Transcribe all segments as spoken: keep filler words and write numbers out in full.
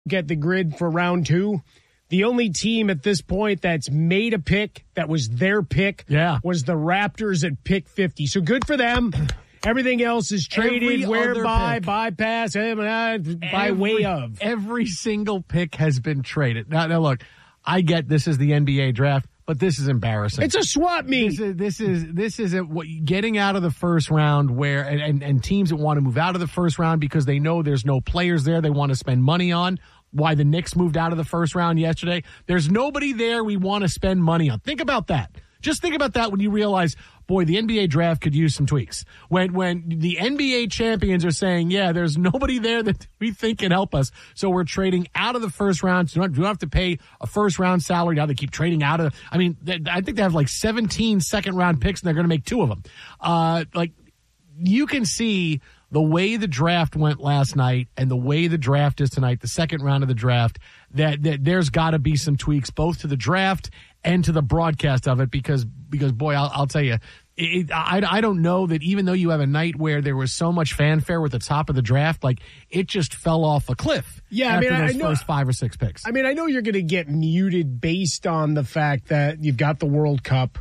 Get the grid for round two. The only team at this point that's made a pick that was their pick yeah. was the Raptors at pick fifty. So good for them. Everything else is traded, whereby, bypass, uh, by every, way of. Every single pick has been traded. Now, now, look, I get this is the N B A draft, but this is embarrassing. It's a swap meet. This is this is this isn't what getting out of the first round where and, and, and teams that want to move out of the first round because they know there's no players there they want to spend money on. Why the Knicks moved out of the first round yesterday. There's nobody there we want to spend money on. Think about that. Just think about that when you realize, boy, the N B A draft could use some tweaks. When when the N B A champions are saying, yeah, there's nobody there that we think can help us, so we're trading out of the first round. So you don't, you don't have to pay a first round salary. Now they keep trading out of. I mean, they, I think they have like seventeen second round picks, and they're going to make two of them. Uh, like you can see the way the draft went last night and the way the draft is tonight, the second round of the draft, that, that there's got to be some tweaks both to the draft and to the broadcast of it because, because boy, I'll, I'll tell you, it, I, I don't know that even though you have a night where there was so much fanfare with the top of the draft, like it just fell off a cliff. Yeah, after I mean, those I know, first five or six picks. I mean, I know you're going to get muted based on the fact that you've got the World Cup.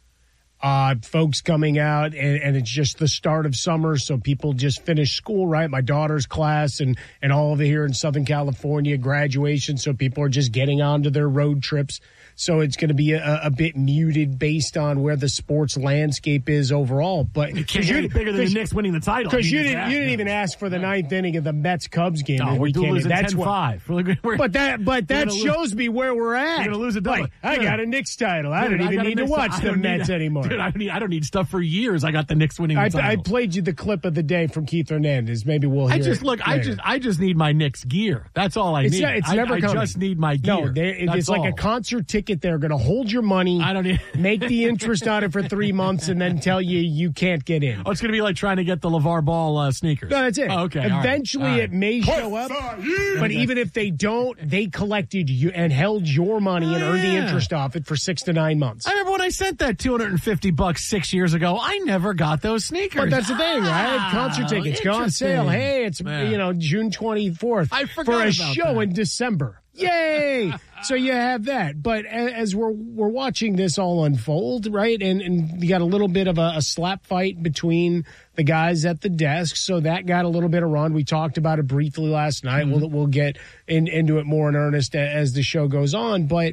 Uh, folks coming out, and, and it's just the start of summer, so people just finish school, right? My daughter's class and, and all of it here in Southern California, graduation, so people are just getting on to their road trips. So it's going to be a, a bit muted based on where the sports landscape is overall. But it can't get bigger than the Knicks winning the title. Because you didn't, you didn't even ask for the ninth inning of the Mets-Cubs game. No, we're losing That's ten five. But that, but that shows lose. me where we're at. You're going to lose a double. Like, I got a Knicks title. I Dude, don't even I need to watch the Mets need, anymore. Dude, I don't need, I don't need stuff for years. I got the Knicks winning the I, title. I played you the clip of the day from Keith Hernandez. Maybe we'll hear I just it look. later. I just. I just need my Knicks gear. That's all I it's need. Not, it's I, never I coming. just need my gear. No, it's That's like all. a concert ticket. They're going to hold your money. I don't need. Make the interest on it for three months and then tell you you can't get in. Oh, it's going to be like trying to get the LeVar Ball uh, sneakers. No, that's it. Oh, okay. Eventually, all right. it may show up, but even if they don't, they collected you and held your money and oh, earned yeah. the interest off it for six to nine months. I remember when I sent that two hundred fifty bucks six years ago. I never got those sneakers. But that's the thing, right? Ah, Concert tickets go on sale. Hey, it's Man. you know June twenty-fourth I forgot for a about show that. in December. Yay! So you have that. But as we're we're watching this all unfold, right? And and you got a little bit of a, a slap fight between the guys at the desk. So that got a little bit of run. We talked about it briefly last night. Mm-hmm. We'll we'll get in, into it more in earnest as the show goes on. But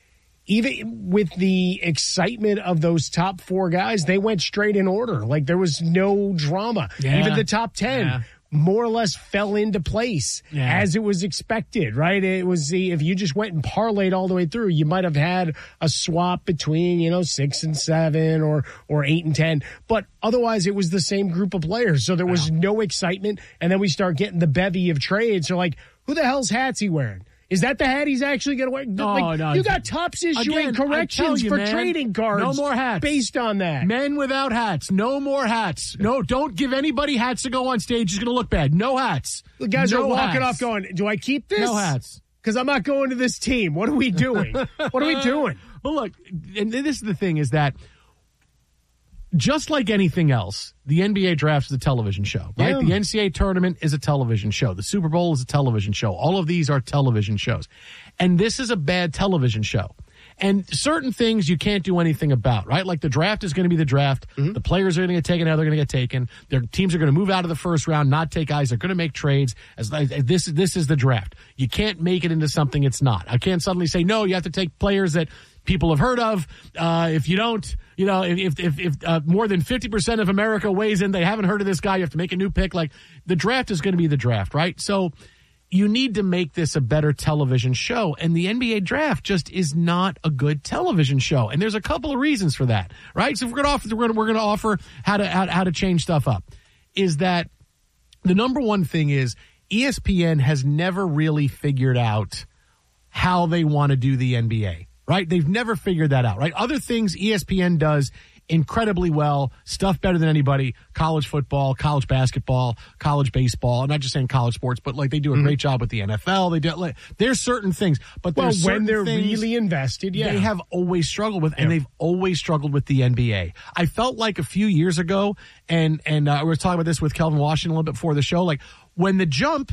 even with the excitement of those top four guys, they went straight in order. Like there was no drama. Yeah. Even the top ten. Yeah. more or less fell into place yeah. as it was expected, right? It was the, if you just went and parlayed all the way through, you might have had a swap between, you know, six and seven or, or eight and ten, but otherwise it was the same group of players. So there was wow. no excitement. And then we start getting the bevy of trades. So like, who the hell's hat's he wearing? Is that the hat he's actually going to wear? No, like, no. You got Topps issuing Again, corrections you, for man, trading cards. No more hats. Based on that. Men without hats. No more hats. No, don't give anybody hats to go on stage. It's going to look bad. No hats. The guys no are walking hats. off going, do I keep this? No hats. Because I'm not going to this team. What are we doing? What are we doing? Well, look, and this is the thing is that just like anything else, the N B A draft is a television show, right? Yeah. The N C A A tournament is a television show. The Super Bowl is a television show. All of these are television shows. And this is a bad television show. And certain things you can't do anything about, right? Like the draft is going to be the draft. Mm-hmm. The players are going to get taken, how they're going to get taken. Their teams are going to move out of the first round, not take guys. They're going to make trades. As, as this, this is the draft. You can't make it into something it's not. I can't suddenly say, no, you have to take players that people have heard of. Uh, if you don't, you know, if if if uh, more than fifty percent of America weighs in, they haven't heard of this guy, you have to make a new pick. Like, the draft is going to be the draft, right? So you need to make this a better television show. And the N B A draft just is not a good television show. And there's a couple of reasons for that, right? So if we're going to offer, we're going to, we're going to offer how to, how, how to change stuff up, is that the number one thing is E S P N has never really figured out how they want to do the N B A. Right? They've never figured that out, right? Other things E S P N does incredibly well, stuff better than anybody, college football, college basketball, college baseball. I'm not just saying college sports, but like they do a mm-hmm. great job with the N F L. They do, like, there's certain things, but well, there's when they're things really invested, yeah. they have always struggled with, and yep. they've always struggled with the N B A. I felt like a few years ago, and, and uh, we were talking about this with Kelvin Washington a little bit before the show, like when the jump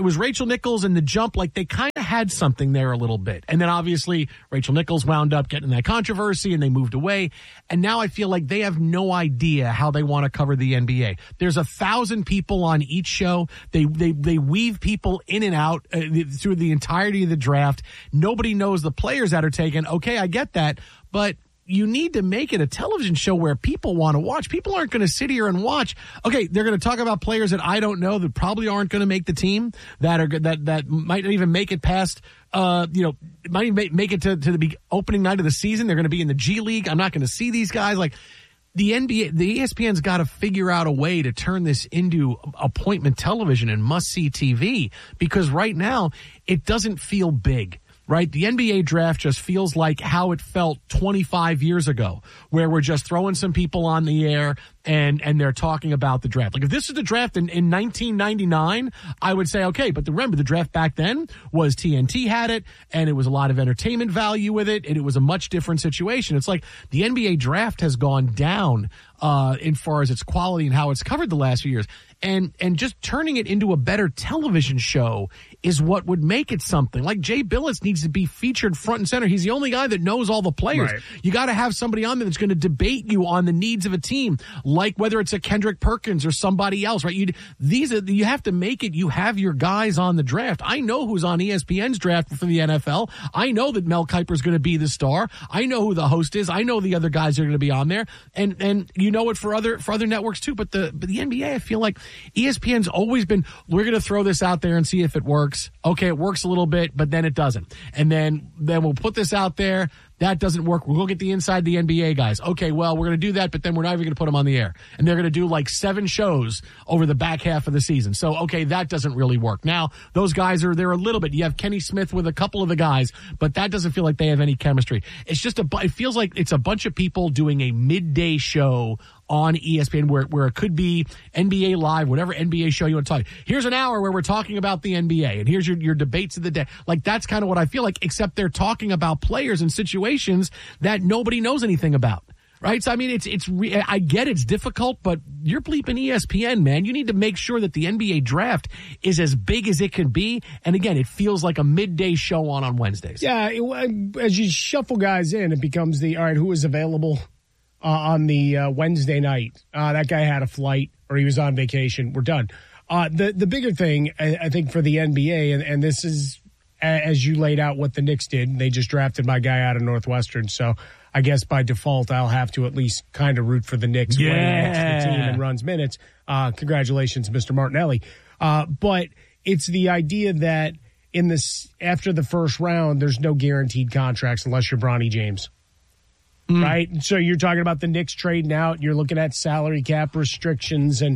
it was Rachel Nichols and the jump. Like they kind of had something there a little bit. And then obviously Rachel Nichols wound up getting that controversy and they moved away. And now I feel like they have no idea how they want to cover the N B A. There's a thousand people on each show. They, they, they weave people in and out uh, through the entirety of the draft. Nobody knows the players that are taken. Okay, I get that. But you need to make it a television show where people want to watch. People aren't going to sit here and watch. Okay, they're going to talk about players that I don't know that probably aren't going to make the team, that are that that might not even make it past. Uh, you know, might even make it to to the opening night of the season. They're going to be in the G League. I'm not going to see these guys. Like the N B A, the E S P N's got to figure out a way to turn this into appointment television and must see T V, because right now it doesn't feel big. Right? The N B A draft just feels like how it felt twenty-five years ago, where we're just throwing some people on the air and and they're talking about the draft. Like if this is the draft in, in nineteen ninety-nine, I would say, okay, but remember the draft back then was T N T had it and it was a lot of entertainment value with it and it was a much different situation. It's like the N B A draft has gone down uh, in far as its quality and how it's covered the last few years. And and just turning it into a better television show is what would make it something. Like Jay Billis needs to be featured front and center. He's the only guy that knows all the players. Right. You got to have somebody on there that's going to debate you on the needs of a team, like whether it's a Kendrick Perkins or somebody else, right? You these are you have to make it. You have your guys on the draft. I know who's on E S P N's draft for the N F L. I know that Mel Kiper's going to be the star. I know who the host is. I know the other guys are going to be on there, and and you know it for other for other networks too. But the but the N B A, I feel like E S P N's always been, we're going to throw this out there and see if it works. Okay, it works a little bit, but then it doesn't. And then, then we'll put this out there. That doesn't work. We'll go get the inside the N B A guys. Okay, well, we're going to do that, but then we're not even going to put them on the air. And they're going to do like seven shows over the back half of the season. So, okay, that doesn't really work. Now, those guys are there a little bit. You have Kenny Smith with a couple of the guys, but that doesn't feel like they have any chemistry. It's just a, it feels like it's a bunch of people doing a midday show on E S P N where, where it could be N B A Live, whatever N B A show you want to talk. Here's an hour where we're talking about the N B A, and here's your, your debates of the day. Like, that's kind of what I feel like, except they're talking about players and situations that nobody knows anything about. Right? So, I mean, it's, it's, re- I get it's difficult, but you're bleeping E S P N, man. You need to make sure that the N B A draft is as big as it can be. And again, it feels like a midday show on on Wednesdays. Yeah. It, as you shuffle guys in, it becomes the, all right, who is available Uh, on the uh, Wednesday night? Uh, that guy had a flight or he was on vacation. We're done. Uh, the the bigger thing, I, I think, for the N B A, and, and this is, as you laid out what the Knicks did, they just drafted my guy out of Northwestern. So I guess by default, I'll have to at least kind of root for the Knicks yeah. when he makes the team and runs minutes. Uh, congratulations, Mister Martinelli. Uh, but it's the idea that in this, after the first round, there's no guaranteed contracts unless you're Bronny James. Mm. Right? So you're talking about the Knicks trading out. You're looking at salary cap restrictions and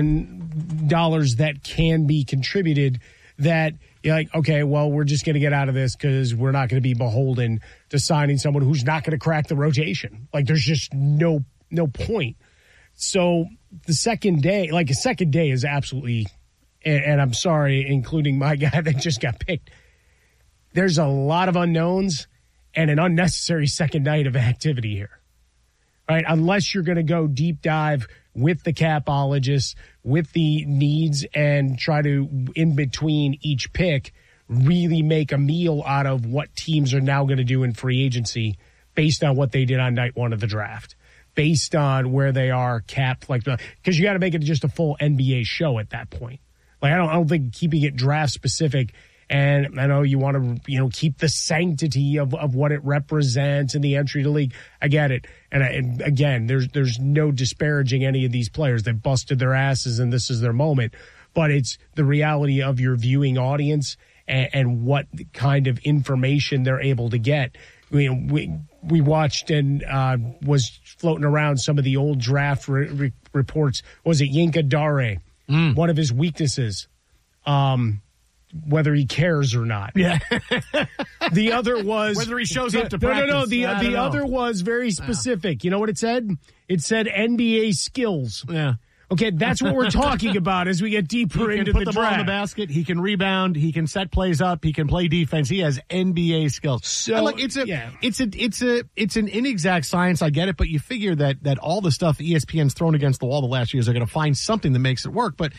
and dollars that can be contributed that you're like, okay, well, we're just going to get out of this because we're not going to be beholden to signing someone who's not going to crack the rotation. Like, there's just no no point. So the second day, like a second day is absolutely, and, and I'm sorry, including my guy that just got picked, there's a lot of unknowns and an unnecessary second night of activity here, right? Unless you're going to go deep dive with the capologists, with the needs, and try to, in between each pick, really make a meal out of what teams are now going to do in free agency based on what they did on night one of the draft, based on where they are capped, like the, because you got to make it just a full N B A show at that point. Like, I don't, I don't think keeping it draft specific. And I know you want to, you know, keep the sanctity of, of what it represents in the entry to league. I get it. And, I, and again, there's there's no disparaging any of these players. They busted their asses and this is their moment. But it's the reality of your viewing audience and, and what kind of information they're able to get. We we, we watched and uh, was floating around some of the old draft re- re- reports. Was it Yinka Dare? Mm. One of his weaknesses. Um whether he cares or not. Yeah. The other was whether he shows the, up to no, practice. No, no, The, I the know. other was very specific. You know what it said? It said N B A skills. Yeah. Okay, that's what we're talking about as we get deeper he into can put the the ball draft. in the basket. He can rebound. He can set plays up. He can play defense. He has N B A skills. So and look, it's a, yeah. it's a, it's a, it's an inexact science. I get it, but you figure that that all the stuff E S P N's thrown against the wall the last years are going to find something that makes it work. But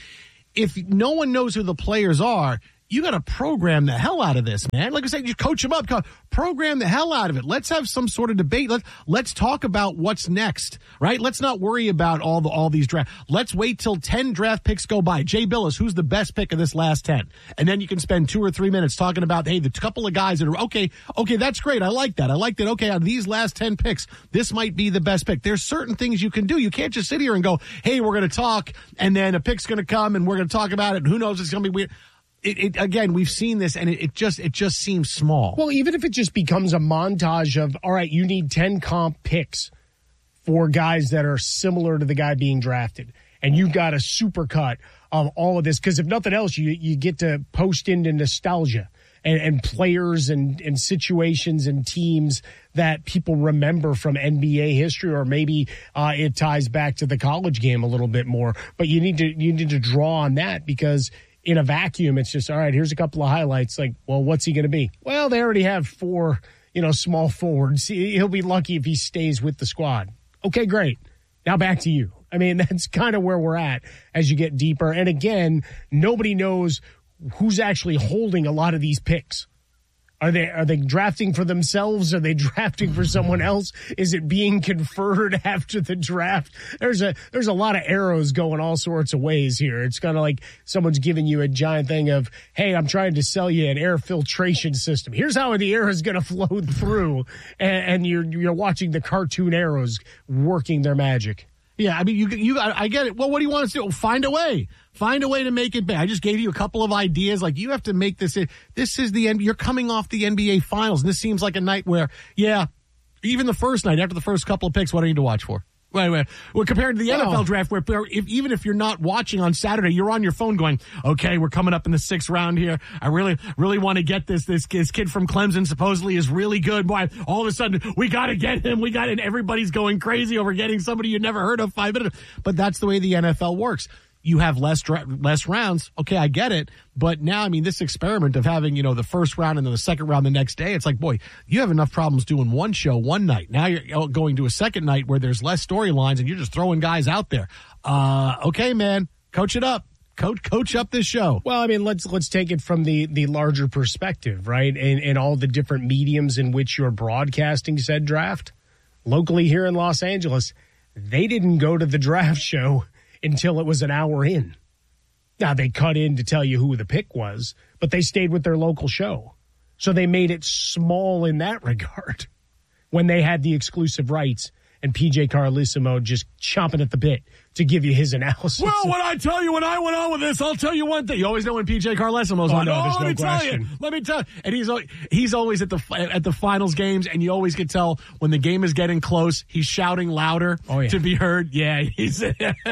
if no one knows who the players are, you got to program the hell out of this, man. Like I said, you coach them up, program the hell out of it. Let's have some sort of debate. Let's let's talk about what's next, right? Let's not worry about all the all these drafts. Let's wait till ten draft picks go by. Jay Billis, who's the best pick of this last ten? And then you can spend two or three minutes talking about, hey, the couple of guys that are okay. Okay, that's great. I like that. I like that. Okay, out of these last ten picks, this might be the best pick. There's certain things you can do. You can't just sit here and go, hey, we're going to talk, and then a pick's going to come, and we're going to talk about it. And who knows? It's going to be weird. It, it, again, we've seen this, and it, it just it just seems small. Well, even if it just becomes a montage of, all right, you need ten comp picks for guys that are similar to the guy being drafted, and you got a super cut of all of this, because if nothing else, you you get to post into nostalgia and, and players and, and situations and teams that people remember from N B A history, or maybe uh, it ties back to the college game a little bit more. But you need to you need to draw on that, because in a vacuum, it's just, all right, here's a couple of highlights. Like, well, what's he going to be? Well, they already have four, you know, small forwards. He'll be lucky if he stays with the squad. Okay, great. Now back to you. I mean, that's kind of where we're at as you get deeper. And again, nobody knows who's actually holding a lot of these picks. Are they are they drafting for themselves? Are they drafting for someone else? Is it being conferred after the draft? There's a there's a lot of arrows going all sorts of ways here. It's kind of like someone's giving you a giant thing of, hey, I'm trying to sell you an air filtration system. Here's how the air is going to flow through, and, and you're you're watching the cartoon arrows working their magic. Yeah, I mean, you you I get it. Well, what do you want us to do? Find a way. Find a way to make it big. I just gave you a couple of ideas. Like, you have to make this. This is the end. You're coming off the N B A Finals, and this seems like a night where, yeah, even the first night, after the first couple of picks, what do you need to watch for? Wait, wait. Well, compared to the well, N F L draft, where if, even if you're not watching on Saturday, you're on your phone going, okay, we're coming up in the sixth round here. I really, really want to get this. This, this kid from Clemson supposedly is really good. Boy, all of a sudden, we got to get him. We got it. And everybody's going crazy over getting somebody you never heard of five minutes. But that's the way the N F L works. You have less dra- less rounds. Okay, I get it. But now, I mean, this experiment of having, you know, the first round and then the second round the next day, it's like, boy, you have enough problems doing one show one night. Now you're going to a second night where there's less storylines and you're just throwing guys out there. Uh, okay, man, coach it up. Coach, coach up this show. Well, I mean, let's let's take it from the, the larger perspective, right? And, and all the different mediums in which you're broadcasting said draft. Locally here in Los Angeles, they didn't go to the draft show until it was an hour in. Now, they cut in to tell you who the pick was, but they stayed with their local show. So they made it small in that regard when they had the exclusive rights and P J Carlesimo just chomping at the bit to give you his analysis. Well, when I tell you when I went on with this, I'll tell you one thing. You always know when P J Carlesimo's oh, on. No, oh, let no me question. tell you. Let me tell you. And he's he's always at the at the finals games, and you always can tell when the game is getting close. He's shouting louder oh, yeah. to be heard. Yeah, he's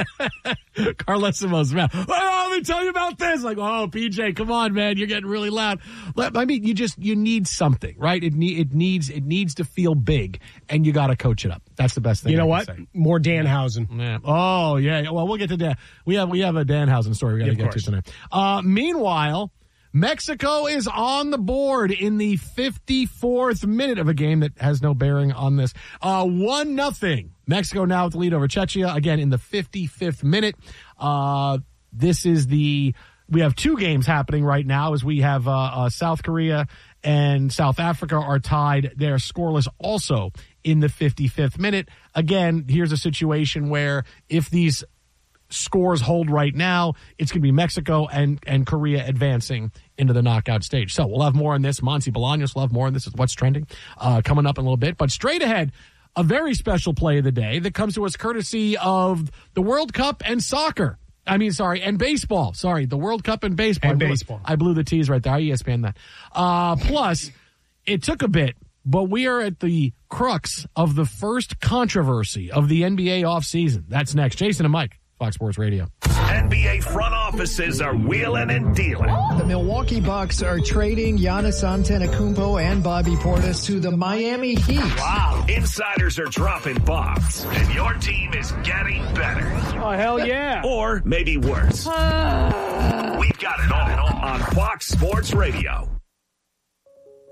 Carlesimo's mouth. Oh, let me tell you about this. Like, oh, P J, come on, man, you're getting really loud. I mean, you just you need something, right? It need it needs it needs to feel big, and you got to coach it up. That's the best thing. You know I what? can say. More Danhausen. Yeah. Oh, yeah. Well, we'll get to Dan. We have we have a Danhausen story we got to yeah, get to tonight. Uh, meanwhile, Mexico is on the board in the fifty-fourth minute of a game that has no bearing on this. Uh, one nothing. Mexico now with the lead over Czechia again in the fifty-fifth minute. Uh, this is the we have two games happening right now as we have uh, uh, South Korea and South Africa are tied. They're scoreless also in the fifty-fifth minute. Again, here's a situation where if these scores hold right now, it's going to be Mexico and, and Korea advancing into the knockout stage. So we'll have more on this. Monty Bolaños will have more on this. Is what's trending uh, coming up in a little bit. But straight ahead, a very special play of the day that comes to us courtesy of the World Cup and soccer. I mean, sorry, and baseball. Sorry, the World Cup and baseball. And I blew, baseball. I blew the T's right there. I E S P N that. Uh, plus, it took a bit, but we are at the crux of the first controversy of the N B A offseason. That's next. Jason and Mike, Fox Sports Radio. N B A front offices are wheeling and dealing. The Milwaukee Bucks are trading Giannis Antetokounmpo and Bobby Portis to the Miami Heat. Wow. Insiders are dropping bombs, and your team is getting better. Oh, hell yeah. Or maybe worse. We've got it all on Fox Sports Radio.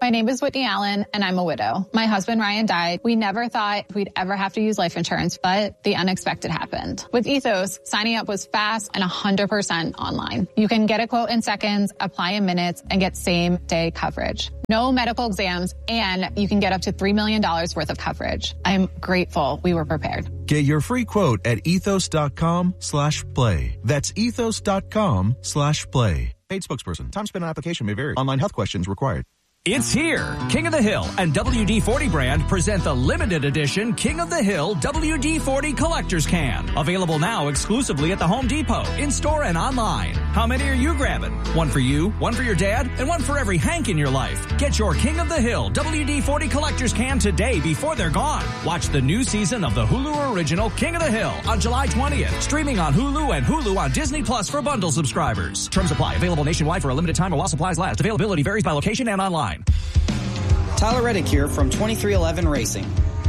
My name is Whitney Allen, and I'm a widow. My husband, Ryan, died. We never thought we'd ever have to use life insurance, but the unexpected happened. With Ethos, signing up was fast and one hundred percent online. You can get a quote in seconds, apply in minutes, and get same-day coverage. No medical exams, and you can get up to three million dollars worth of coverage. I'm grateful we were prepared. Get your free quote at ethos.com slash play. That's ethos.com slash play. Paid spokesperson. Time spent on application may vary. Online health questions required. It's here. King of the Hill and W D forty brand present the limited edition King of the Hill W D forty Collector's Can. Available now exclusively at the Home Depot, in-store and online. How many are you grabbing? One for you, one for your dad, and one for every Hank in your life. Get your King of the Hill W D forty Collector's Can today before they're gone. Watch the new season of the Hulu original King of the Hill on July twentieth. Streaming on Hulu and Hulu on Disney Plus for bundle subscribers. Terms apply. Available nationwide for a limited time or while supplies last. Availability varies by location and online. Tyler Reddick here from twenty-three eleven Racing.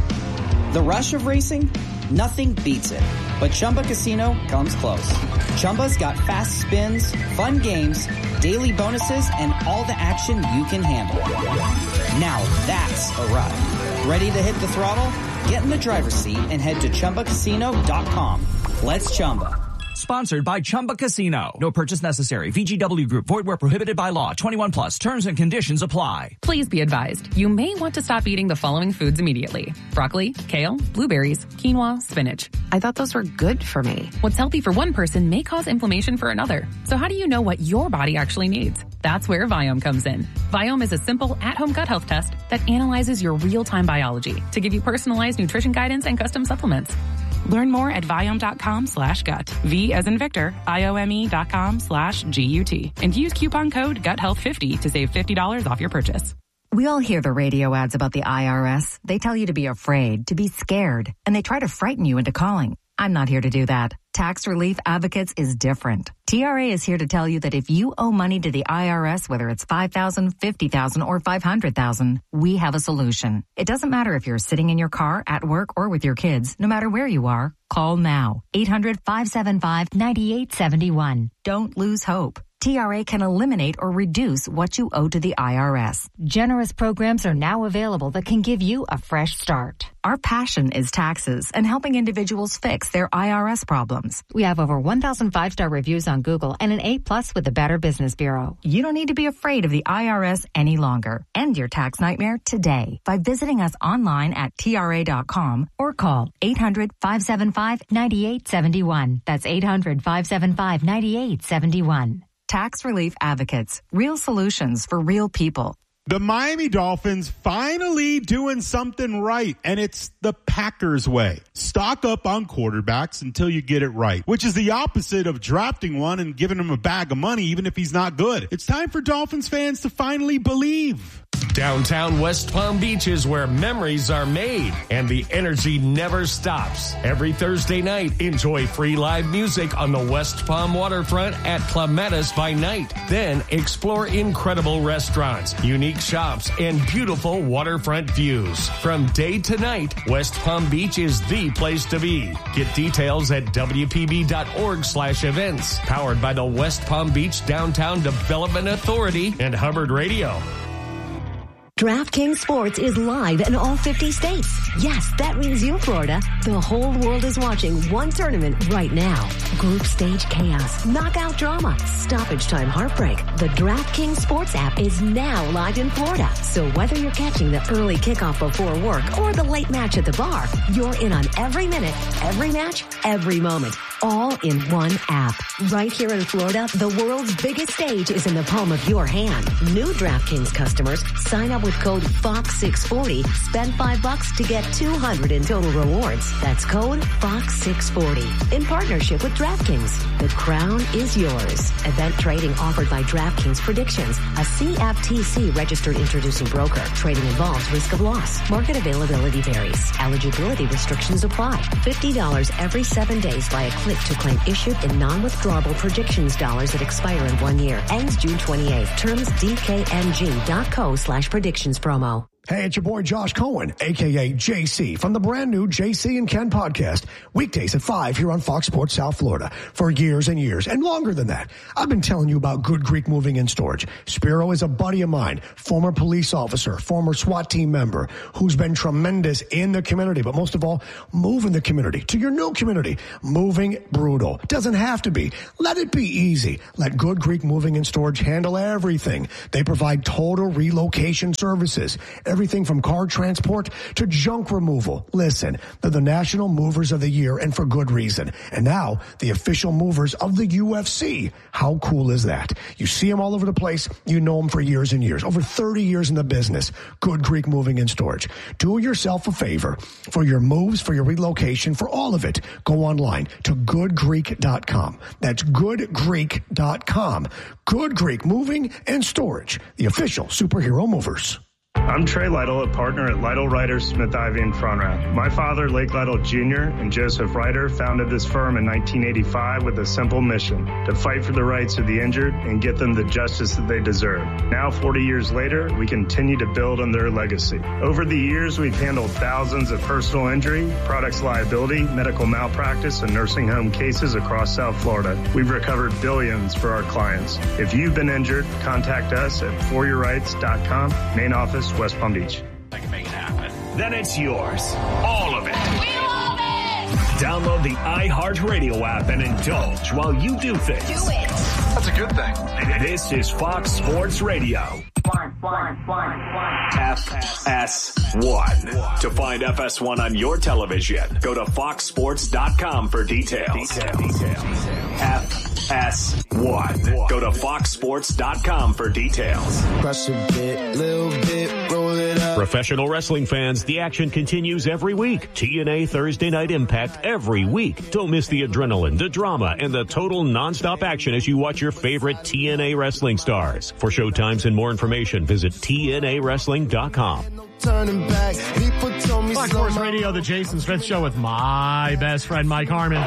The rush of racing? Nothing beats it. But Chumba Casino comes close. Chumba's got fast spins, fun games, daily bonuses, and all the action you can handle. Now that's a ride. Ready to hit the throttle? Get in the driver's seat and head to Chumba Casino dot com. Let's Chumba. Sponsored by Chumba Casino. No purchase necessary. V G W Group. Void where prohibited by law. twenty-one plus. Terms and conditions apply. Please be advised. You may want to stop eating the following foods immediately. Broccoli, kale, blueberries, quinoa, spinach. I thought those were good for me. What's healthy for one person may cause inflammation for another. So how do you know what your body actually needs? That's where Viome comes in. Viome is a simple at-home gut health test that analyzes your real-time biology to give you personalized nutrition guidance and custom supplements. Learn more at Viome.com slash gut. V as in Victor, I-O-M-E dot com slash G-U-T. And use coupon code gut health fifty to save fifty dollars off your purchase. We all hear the radio ads about the I R S. They tell you to be afraid, to be scared, and they try to frighten you into calling. I'm not here to do that. Tax Relief Advocates is different. T R A is here to tell you that if you owe money to the I R S, whether it's five thousand dollars, fifty thousand dollars, or five hundred thousand dollars, we have a solution. It doesn't matter if you're sitting in your car, at work, or with your kids. No matter where you are, call now. eight hundred, five seven five, nine eight seven one. Don't lose hope. T R A can eliminate or reduce what you owe to the I R S. Generous programs are now available that can give you a fresh start. Our passion is taxes and helping individuals fix their I R S problems. We have over one thousand five-star reviews on Google and an A plus with the Better Business Bureau. You don't need to be afraid of the I R S any longer. End your tax nightmare today by visiting us online at T R A dot com or call eight hundred, five seven five, nine eight seven one. That's eight hundred, five seven five, nine eight seven one. Tax Relief Advocates. Real solutions for real people. The Miami Dolphins finally doing something right, and it's the Packers way. Stock up on quarterbacks until you get it right, which is the opposite of drafting one and giving him a bag of money even if he's not good. It's time for Dolphins fans to finally believe. Downtown West Palm Beach is where memories are made and the energy never stops. Every Thursday night, enjoy free live music on the West Palm waterfront at Clematis by night. Then explore incredible restaurants, unique shops, and beautiful waterfront views. From day to night, West Palm Beach is the place to be. Get details at W P B dot org slash events. Powered by the West Palm Beach Downtown Development Authority and Hubbard Radio. DraftKings Sports is live in all fifty states. Yes, that means you, Florida. The whole world is watching one tournament right now. Group stage chaos, knockout drama, stoppage time heartbreak. The DraftKings Sports app is now live in Florida. So whether you're catching the early kickoff before work or the late match at the bar, you're in on every minute, every match, every moment. All in one app. Right here in Florida, the world's biggest stage is in the palm of your hand. New DraftKings customers sign up with code Fox six forty. Spend five bucks to get two hundred in total rewards. That's code Fox six forty. In partnership with DraftKings, the crown is yours. Event trading offered by DraftKings Predictions, a C F T C registered introducing broker. Trading involves risk of loss. Market availability varies. Eligibility restrictions apply. fifty dollars every seven days via click to claim issued in non-withdrawable predictions dollars that expire in one year. Ends June twenty-eighth. Terms D K N G dot co slash predictions promo. Hey, it's your boy Josh Cohen, a k a. J C, from the brand new J C and Ken podcast, weekdays at five here on Fox Sports South Florida. For years and years, and longer than that, I've been telling you about Good Creek Moving and Storage. Spiro is a buddy of mine, former police officer, former SWAT team member, who's been tremendous in the community, but most of all, moving the community to your new community. Moving brutal. Doesn't have to be. Let it be easy. Let Good Creek Moving and Storage handle everything. They provide total relocation services. Everything from car transport to junk removal. Listen, they're the National Movers of the Year, and for good reason. And now, the official movers of the U F C. How cool is that? You see them all over the place. You know them for years and years. Over thirty years in the business. Good Creek Moving and Storage. Do yourself a favor. For your moves, for your relocation, for all of it, go online to good creek dot com. That's good creek dot com. Good Creek Moving and Storage. The official superhero movers. I'm Trey Lytle, a partner at Lytle Ryder Smith Ivy in Front Row. My father, Lake Lytle Junior, and Joseph Ryder founded this firm in nineteen eighty-five with a simple mission: to fight for the rights of the injured and get them the justice that they deserve. Now, forty years later, we continue to build on their legacy. Over the years, we've handled thousands of personal injury, products liability, medical malpractice, and nursing home cases across South Florida. We've recovered billions for our clients. If you've been injured, contact us at for your rights dot com, main office, West Palm Beach. I can make it happen. Then it's yours. All of it. We love it! Download the iHeartRadio app and indulge while you do things. Do it. That's a good thing. This is Fox Sports Radio. F S one. To find F S one on your television, go to fox sports dot com for details. Details. F S one. Go to fox sports dot com for details. Crush a bit, little bit, roll it up. Professional wrestling fans, the action continues every week. T N A Thursday Night Impact every week. Don't miss the adrenaline, the drama, and the total nonstop action as you watch your favorite T N A wrestling stars. For showtimes and more information, visit T N A wrestling dot com. Fox Sports Radio, the Jason Smith Show with my best friend, Mike Harmon.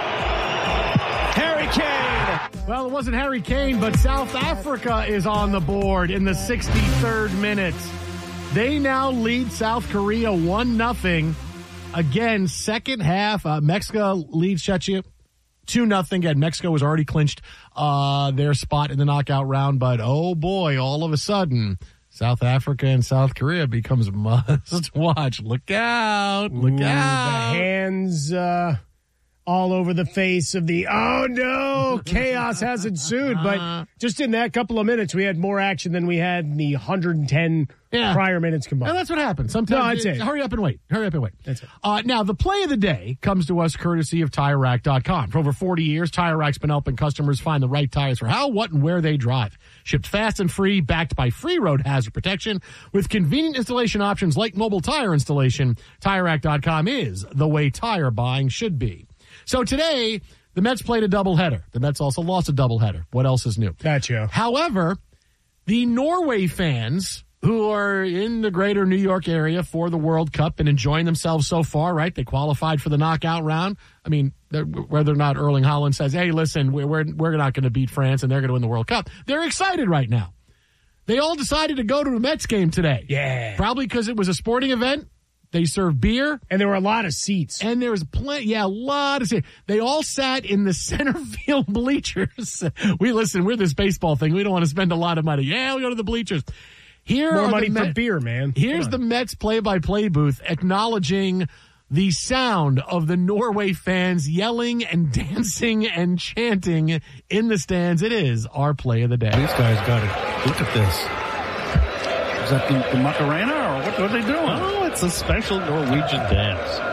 Harry Kane! Well, it wasn't Harry Kane, but South Africa is on the board in the sixty-third minute. They now lead South Korea one nothing. Again, second half, uh, Mexico leads Czechia two nothing. Again, Mexico has already clinched uh, their spot in the knockout round, but oh boy, all of a sudden, South Africa and South Korea becomes must watch. Look out. Look Ooh, out. The hands uh, all over the face of the, oh no, chaos has ensued. But just in that couple of minutes, we had more action than we had in the one hundred ten yeah. prior minutes combined. And that's what happens. Sometimes no, that's it. Hurry up and wait. Hurry up and wait. That's it. Uh, now, the play of the day comes to us courtesy of Tire Rack dot com. For over forty years, Tire Rack's been helping customers find the right tires for how, what, and where they drive. Shipped fast and free, backed by free road hazard protection. With convenient installation options like mobile tire installation, Tire Rack dot com is the way tire buying should be. So today, the Mets played a doubleheader. The Mets also lost a doubleheader. What else is new? Gotcha. However, the Norway fans who are in the greater New York area for the World Cup and enjoying themselves so far, right? They qualified for the knockout round. I mean, whether or not Erling Haaland says, hey, listen, we're, we're, we're not going to beat France and they're going to win the World Cup. They're excited right now. They all decided to go to the Mets game today. Yeah. Probably because it was a sporting event. They served beer. And there were a lot of seats. And there was plenty, yeah, a lot of seats. They all sat in the center field bleachers. We listen, we're this baseball thing. We don't want to spend a lot of money. Yeah, we go to the bleachers. Here More are money the for Met- beer, man. Here's the Mets play-by-play booth acknowledging the sound of the Norway fans yelling and dancing and chanting in the stands. It is our play of the day. These guys got it. Look at this. Is that the, the Macarena, or what, what are they doing? Oh, it's a special Norwegian dance.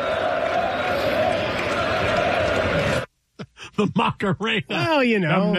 The Macarena. Well, you know.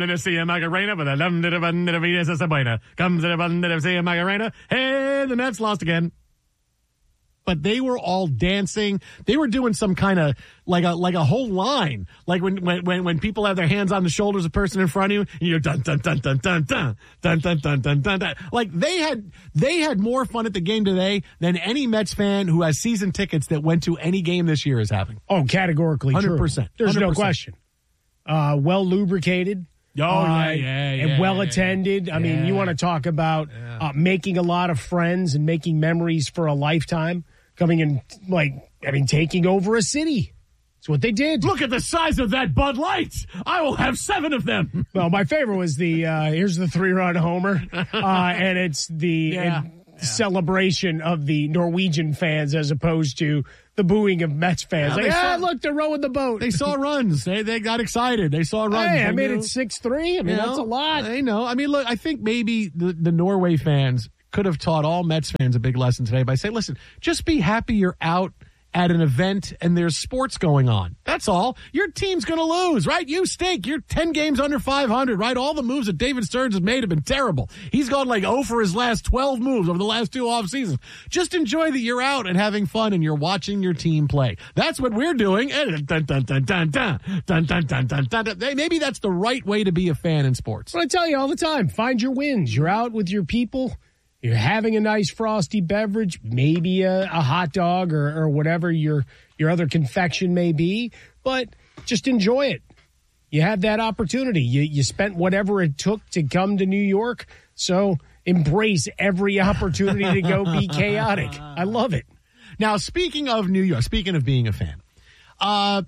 Hey, the Mets lost again. But they were all dancing. They were doing some kind of like a like a whole line, like when when when people have their hands on the shoulders of the person in front of you, and you're dun dun dun dun dun dun dun dun dun dun dun dun. Like they had they had more fun at the game today than any Mets fan who has season tickets that went to any game this year is having. Oh, categorically, hundred true. percent. There's no question. Uh, well lubricated. Oh, yeah, yeah, and yeah, well yeah, attended. I mean, you want to talk about uh, making a lot of friends and making memories for a lifetime. Coming in, like, I mean, taking over a city. That's what they did. Look at the size of that Bud Light. I will have seven of them. Well, my favorite was the, uh, here's the three-run homer. Uh, and it's the Yeah. it, celebration of the Norwegian fans as opposed to the booing of Mets fans. Yeah, like, they ah, saw- look, they're rowing the boat. They saw runs. They they got excited. They saw runs. Hey, I They made knew- it six three. I mean, You that's know, a lot. I know. I mean, look, I think maybe the, the Norway fans could have taught all Mets fans a big lesson today by saying, listen, just be happy you're out at an event and there's sports going on. That's all. Your team's going to lose, right? You stink. You're ten games under five hundred, right? All the moves that David Stearns has made have been terrible. He's gone like oh for his last twelve moves over the last two off seasons. Just enjoy that you're out and having fun and you're watching your team play. That's what we're doing. Dun, dun, dun, dun, dun, dun, dun, dun, dun, dun, dun. Maybe that's the right way to be a fan in sports. What I tell you all the time, find your wins. You're out with your people. You're having a nice frosty beverage, maybe a, a hot dog or, or whatever your your other confection may be, but just enjoy it. You had that opportunity. You you spent whatever it took to come to New York, so embrace every opportunity to go be chaotic. I love it. Now, speaking of New York, speaking of being a fan, uh,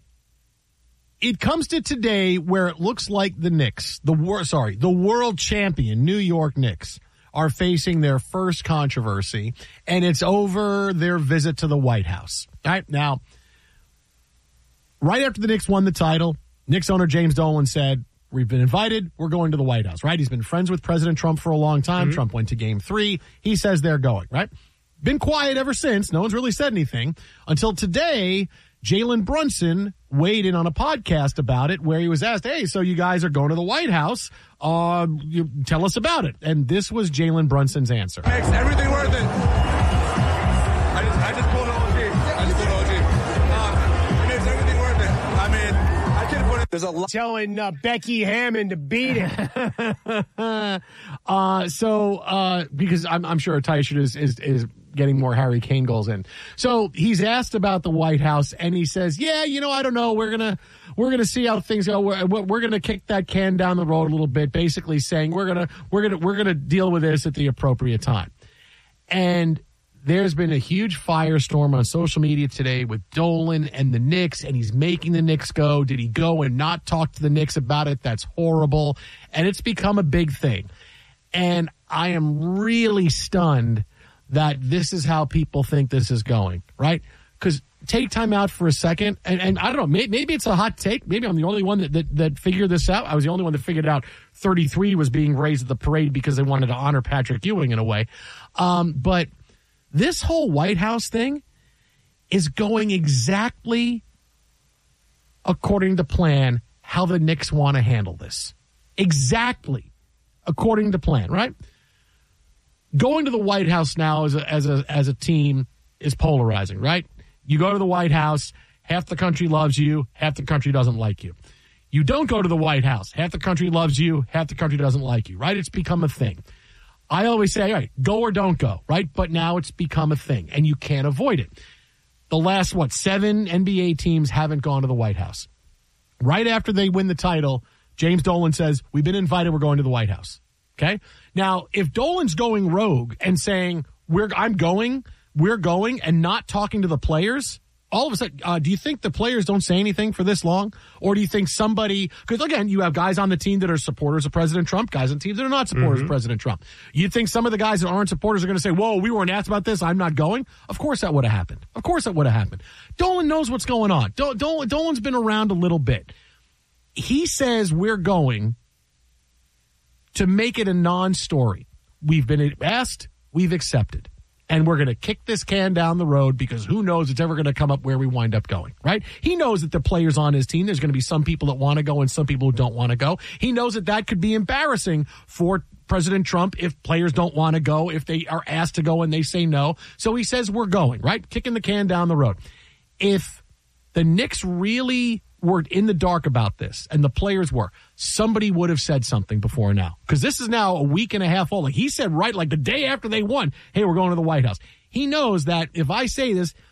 it comes to today where it looks like the Knicks, the wor- sorry, the world champion New York Knicks, are facing their first controversy, and it's over their visit to the White House. All right, now, right after the Knicks won the title, Knicks owner James Dolan said, we've been invited, we're going to the White House, right? He's been friends with President Trump for a long time. Mm-hmm. Trump went to game three. He says they're going, right? Been quiet ever since. No one's really said anything until today. Jalen Brunson weighed in on a podcast about it where he was asked, hey, so you guys are going to the White House. Uh, you, tell us about it. And this was Jalen Brunson's answer. Makes everything worth it. I just, I just pulled an O G. I just pulled an O G. Um, it makes everything worth it. I mean, I could put it. There's a lot. Telling uh, Becky Hammond to beat it. uh, so, uh, because I'm, I'm sure Tyshirt is, is, is getting more Harry Kane goals in. So he's asked about the White House and he says, yeah, you know, I don't know. We're going to, we're going to see how things go. We're, we're going to kick that can down the road a little bit, basically saying we're going to, we're going to, we're going to deal with this at the appropriate time. And there's been a huge firestorm on social media today with Dolan and the Knicks, and he's making the Knicks go. Did he go and not talk to the Knicks about it? That's horrible. And it's become a big thing. And I am really stunned that this is how people think this is going, right? Because take time out for a second, and, and I don't know, maybe, maybe it's a hot take. Maybe I'm the only one that, that, that figured this out. I was the only one that figured out thirty-three was being raised at the parade because they wanted to honor Patrick Ewing in a way. Um, but this whole White House thing is going exactly according to plan how the Knicks want to handle this. Exactly according to plan, right? Going to the White House now as a, as a, as a team is polarizing, right? You go to the White House, half the country loves you, half the country doesn't like you. You don't go to the White House, half the country loves you, half the country doesn't like you, right? It's become a thing. I always say, all right, go or don't go, right? But now it's become a thing, and you can't avoid it. The last, what, seven N B A teams haven't gone to the White House. Right after they win the title, James Dolan says, we've been invited, we're going to the White House. Okay? Now, if Dolan's going rogue and saying, "We're I'm going, we're going," and not talking to the players, all of a sudden, uh, do you think the players don't say anything for this long? Or do you think somebody, because again, you have guys on the team that are supporters of President Trump, guys on teams that are not supporters mm-hmm. of President Trump. You think some of the guys that aren't supporters are going to say, whoa, we weren't asked about this, I'm not going? Of course that would have happened. Of course that would have happened. Dolan knows what's going on. Dol- Dol- Dolan's been around a little bit. He says we're going to make it a non-story. We've been asked, we've accepted. And we're going to kick this can down the road because who knows it's ever going to come up where we wind up going, right? He knows that the players on his team, there's going to be some people that want to go and some people who don't want to go. He knows that that could be embarrassing for President Trump if players don't want to go, if they are asked to go and they say no. So he says we're going, right? Kicking the can down the road. If the Knicks really were in the dark about this, and the players were, somebody would have said something before now. Because this is now a week and a half old. Like he said right, like the day after they won, hey, we're going to the White House. He knows that if I say this,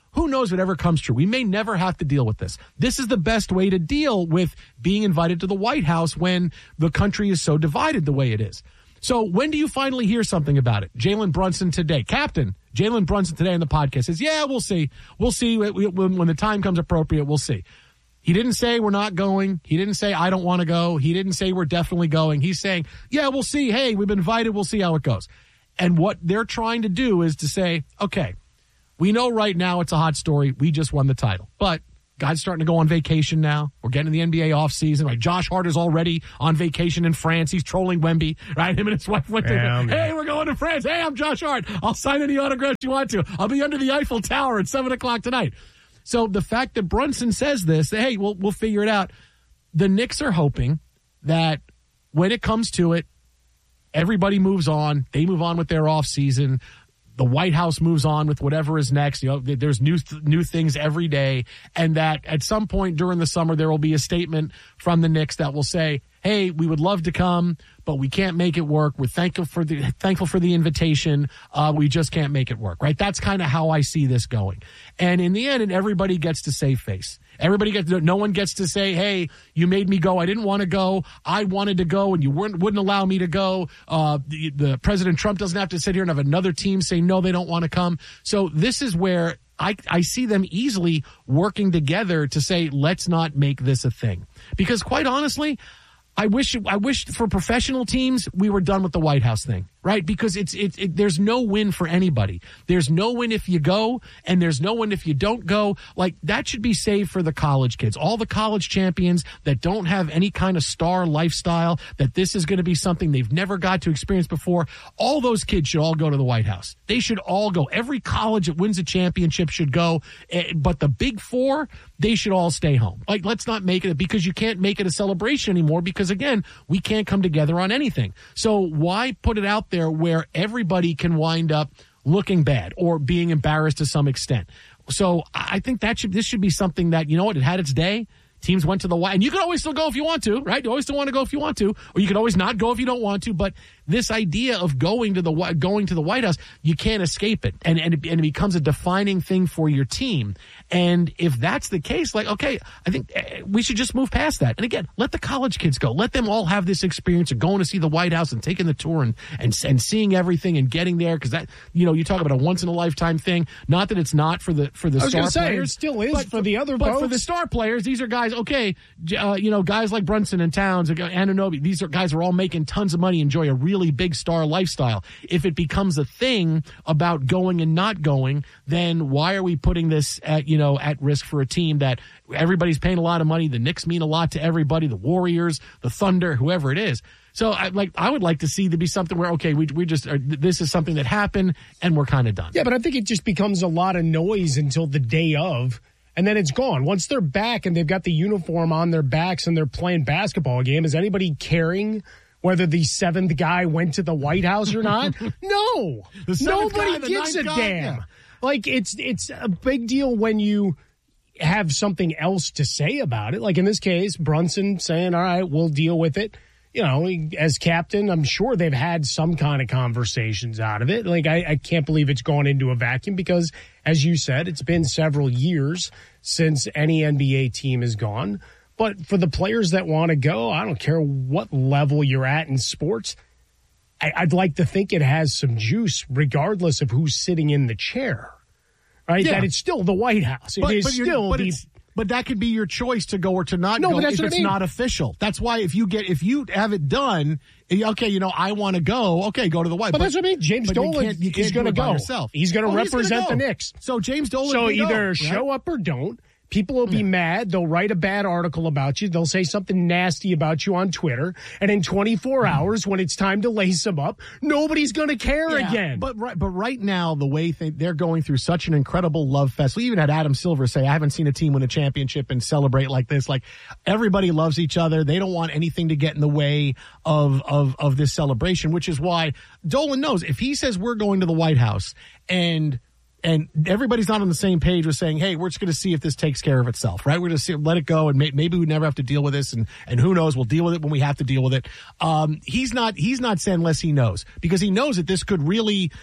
who knows whatever comes true. We may never have to deal with this. This is the best way to deal with being invited to the White House when the country is so divided the way it is. So when do you finally hear something about it? Jalen Brunson today, Captain Jalen Brunson today on the podcast says, yeah, we'll see. We'll see when, when the time comes appropriate. We'll see. He didn't say we're not going. He didn't say I don't want to go. He didn't say we're definitely going. He's saying, yeah, we'll see. Hey, we've been invited. We'll see how it goes. And what they're trying to do is to say, okay, we know right now it's a hot story. We just won the title. But guys starting to go on vacation now. We're getting to the N B A offseason. Right? Josh Hart is already on vacation in France. He's trolling Wemby. Right? Him and his wife went to yeah, Hey, we're going to France. Hey, I'm Josh Hart. I'll sign any autographs you want to. I'll be under the Eiffel Tower at seven o'clock tonight. So the fact that Brunson says this, that, hey, we'll, we'll figure it out. The Knicks are hoping that when it comes to it, everybody moves on. They move on with their offseason. The White House moves on with whatever is next. You know, there's new th- new things every day, and that at some point during the summer there will be a statement from the Knicks that will say, "Hey, we would love to come, but we can't make it work. We're thankful for the thankful for the invitation. Uh, we just can't make it work." Right? That's kind of how I see this going. And in the end, and everybody gets to save face. Everybody gets. No one gets to say, "Hey, you made me go. I didn't want to go. I wanted to go, and you weren't wouldn't allow me to go." Uh, the, the President Trump doesn't have to sit here and have another team say no, they don't want to come. So this is where I, I see them easily working together to say, let's not make this a thing. Because quite honestly, I wish I wish for professional teams we were done with the White House thing, right? Because it's it, it there's no win for anybody. There's no win if you go, and there's no win if you don't go. Like, that should be saved for the college kids, all the college champions that don't have any kind of star lifestyle. That this is going to be something they've never got to experience before. All those kids should all go to the White House. They should all go. Every college that wins a championship should go, but the Big Four, they should all stay home. Like, let's not make it, because you can't make it a celebration anymore, because again, we can't come together on anything. So why put it out there where everybody can wind up looking bad or being embarrassed to some extent? So I think that should, this should be something that, you know what, it had its day. Teams went to the White, and you can always still go if you want to, right? You always still want to go if you want to, or you can always not go if you don't want to. But this idea of going to the going to the White House, you can't escape it, and and it, and it becomes a defining thing for your team. And if that's the case, like, okay, I think we should just move past that. And again, let the college kids go. Let them all have this experience of going to see the White House and taking the tour and and, and seeing everything and getting there, because that, you know, you talk about a once in a lifetime thing. Not that it's not for the for the I was star gonna say, players, it still is but, for the other but folks. for the star players, these are guys. Okay, uh, you know, guys like Brunson and Towns, Anunoby, these are guys who are all making tons of money, enjoy a really big star lifestyle. If it becomes a thing about going and not going, then why are we putting this at, you know, at risk for a team that everybody's paying a lot of money? The Knicks mean a lot to everybody, the Warriors, the Thunder, whoever it is. So I like I would like to see there be something where, okay, we we just are, this is something that happened and we're kind of done. Yeah, but I think it just becomes a lot of noise until the day of. And then it's gone. Once they're back and they've got the uniform on their backs and they're playing basketball game, is anybody caring whether the seventh guy went to the White House or not? No. Nobody guy, gives a guy, damn. Yeah. Like, it's it's a big deal when you have something else to say about it. Like in this case, Brunson saying, all right, we'll deal with it. You know, as captain, I'm sure they've had some kind of conversations out of it. Like, I, I can't believe it's gone into a vacuum because, as you said, it's been several years since any N B A team has gone. But for the players that want to go, I don't care what level you're at in sports, I, I'd like to think it has some juice regardless of who's sitting in the chair, right? Yeah. That it's still the White House. It but, is but still but the... It's, But that could be your choice to go or to not no, go but that's if what it's I mean. not official. That's why if you get if you have it done, okay, you know, I want to go. Okay, go to the White. But, but that's what I mean. James Dolan is going to go. Yourself. He's going to oh, represent go. the Knicks. So James Dolan. So either go, right? show up or don't. People will be yeah. mad. They'll write a bad article about you. They'll say something nasty about you on Twitter. And in twenty-four mm. hours, when it's time to lace them up, nobody's going to care yeah, again. But right, but right now, the way they, they're going through such an incredible love fest. We even had Adam Silver say, I haven't seen a team win a championship and celebrate like this. Like, everybody loves each other. They don't want anything to get in the way of, of, of this celebration, which is why Dolan knows if he says we're going to the White House and And everybody's not on the same page with saying, hey, we're just going to see if this takes care of itself, right? We're going to see, let it go, and may, maybe we never have to deal with this, and, and who knows, we'll deal with it when we have to deal with it. Um, he's not he's not saying unless he knows, because he knows that this could really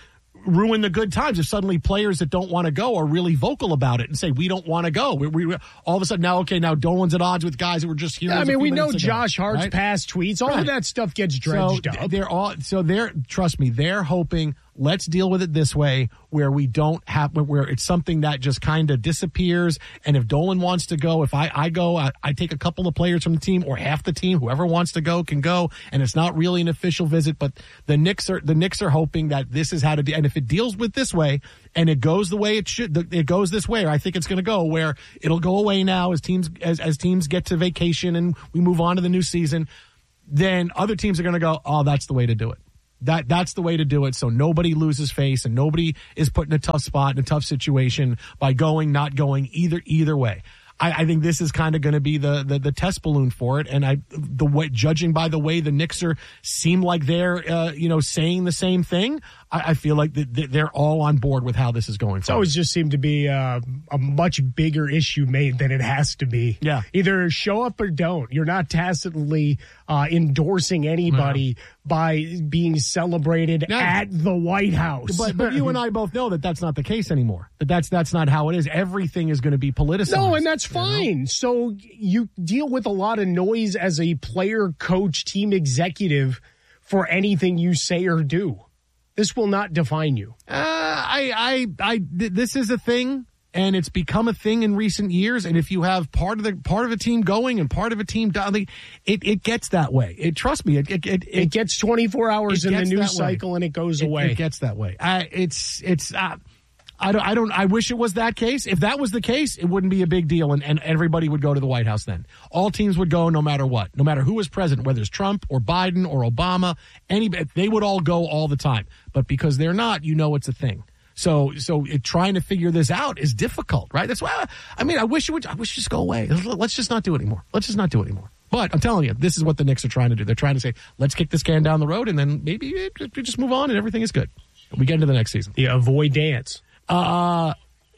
ruin the good times if suddenly players that don't want to go are really vocal about it and say, we don't want to go. We, we all of a sudden now, okay, now Dolan's at odds with guys that were just here. Yeah, I mean, we know ago, Josh Hart's right? past tweets. All right. of that stuff gets dredged so up. They're all, so they're, trust me, they're hoping, let's deal with it this way where we don't have, where it's something that just kind of disappears. And if Dolan wants to go, if I, I go, I, I take a couple of players from the team or half the team, whoever wants to go can go. And it's not really an official visit, but the Knicks are, the Knicks are hoping that this is how to do. And if it deals with this way and it goes the way it should, it goes this way, or I think it's going to go where it'll go away now as teams, as, as teams get to vacation and we move on to the new season, then other teams are going to go, oh, that's the way to do it. That that's the way to do it, so nobody loses face and nobody is put in a tough spot, in a tough situation by going, not going, either either way. I, I think this is kind of going to be the, the the test balloon for it, and I the way judging by the way the Knicks are seem like they're uh, you know saying the same thing. I, I feel like the, the, they're all on board with how this is going. It's always just seemed to be uh, a much bigger issue made than it has to be. Yeah, either show up or don't. You're not tacitly uh, endorsing anybody yeah. by being celebrated now, at the White House. But, but you and I both know that that's not the case anymore. That that's that's not how it is. Everything is going to be politicized. No, and that's fine. You know? So you deal with a lot of noise as a player, coach, team executive for anything you say or do. This will not define you. Uh, I, I, I, th- this is a thing, and it's become a thing in recent years. And if you have part of the part of a team going and part of a team down, it it gets that way. It trust me, it it it, it gets twenty-four hours in the news cycle, way. and it goes it, away. It gets that way. I, it's it's. Uh, I don't, I don't, I wish it was that case. If that was the case, it wouldn't be a big deal and, and everybody would go to the White House then. All teams would go no matter what, no matter who was president, whether it's Trump or Biden or Obama, anybody, they would all go all the time. But because they're not, you know it's a thing. So, so it, trying to figure this out is difficult, right? That's why, I mean, I wish it would, I wish it just go away. Let's just not do it anymore. Let's just not do it anymore. But I'm telling you, this is what the Knicks are trying to do. They're trying to say, let's kick this can down the road and then maybe we just move on and everything is good. We get into the next season. Yeah, avoid dance. Uh,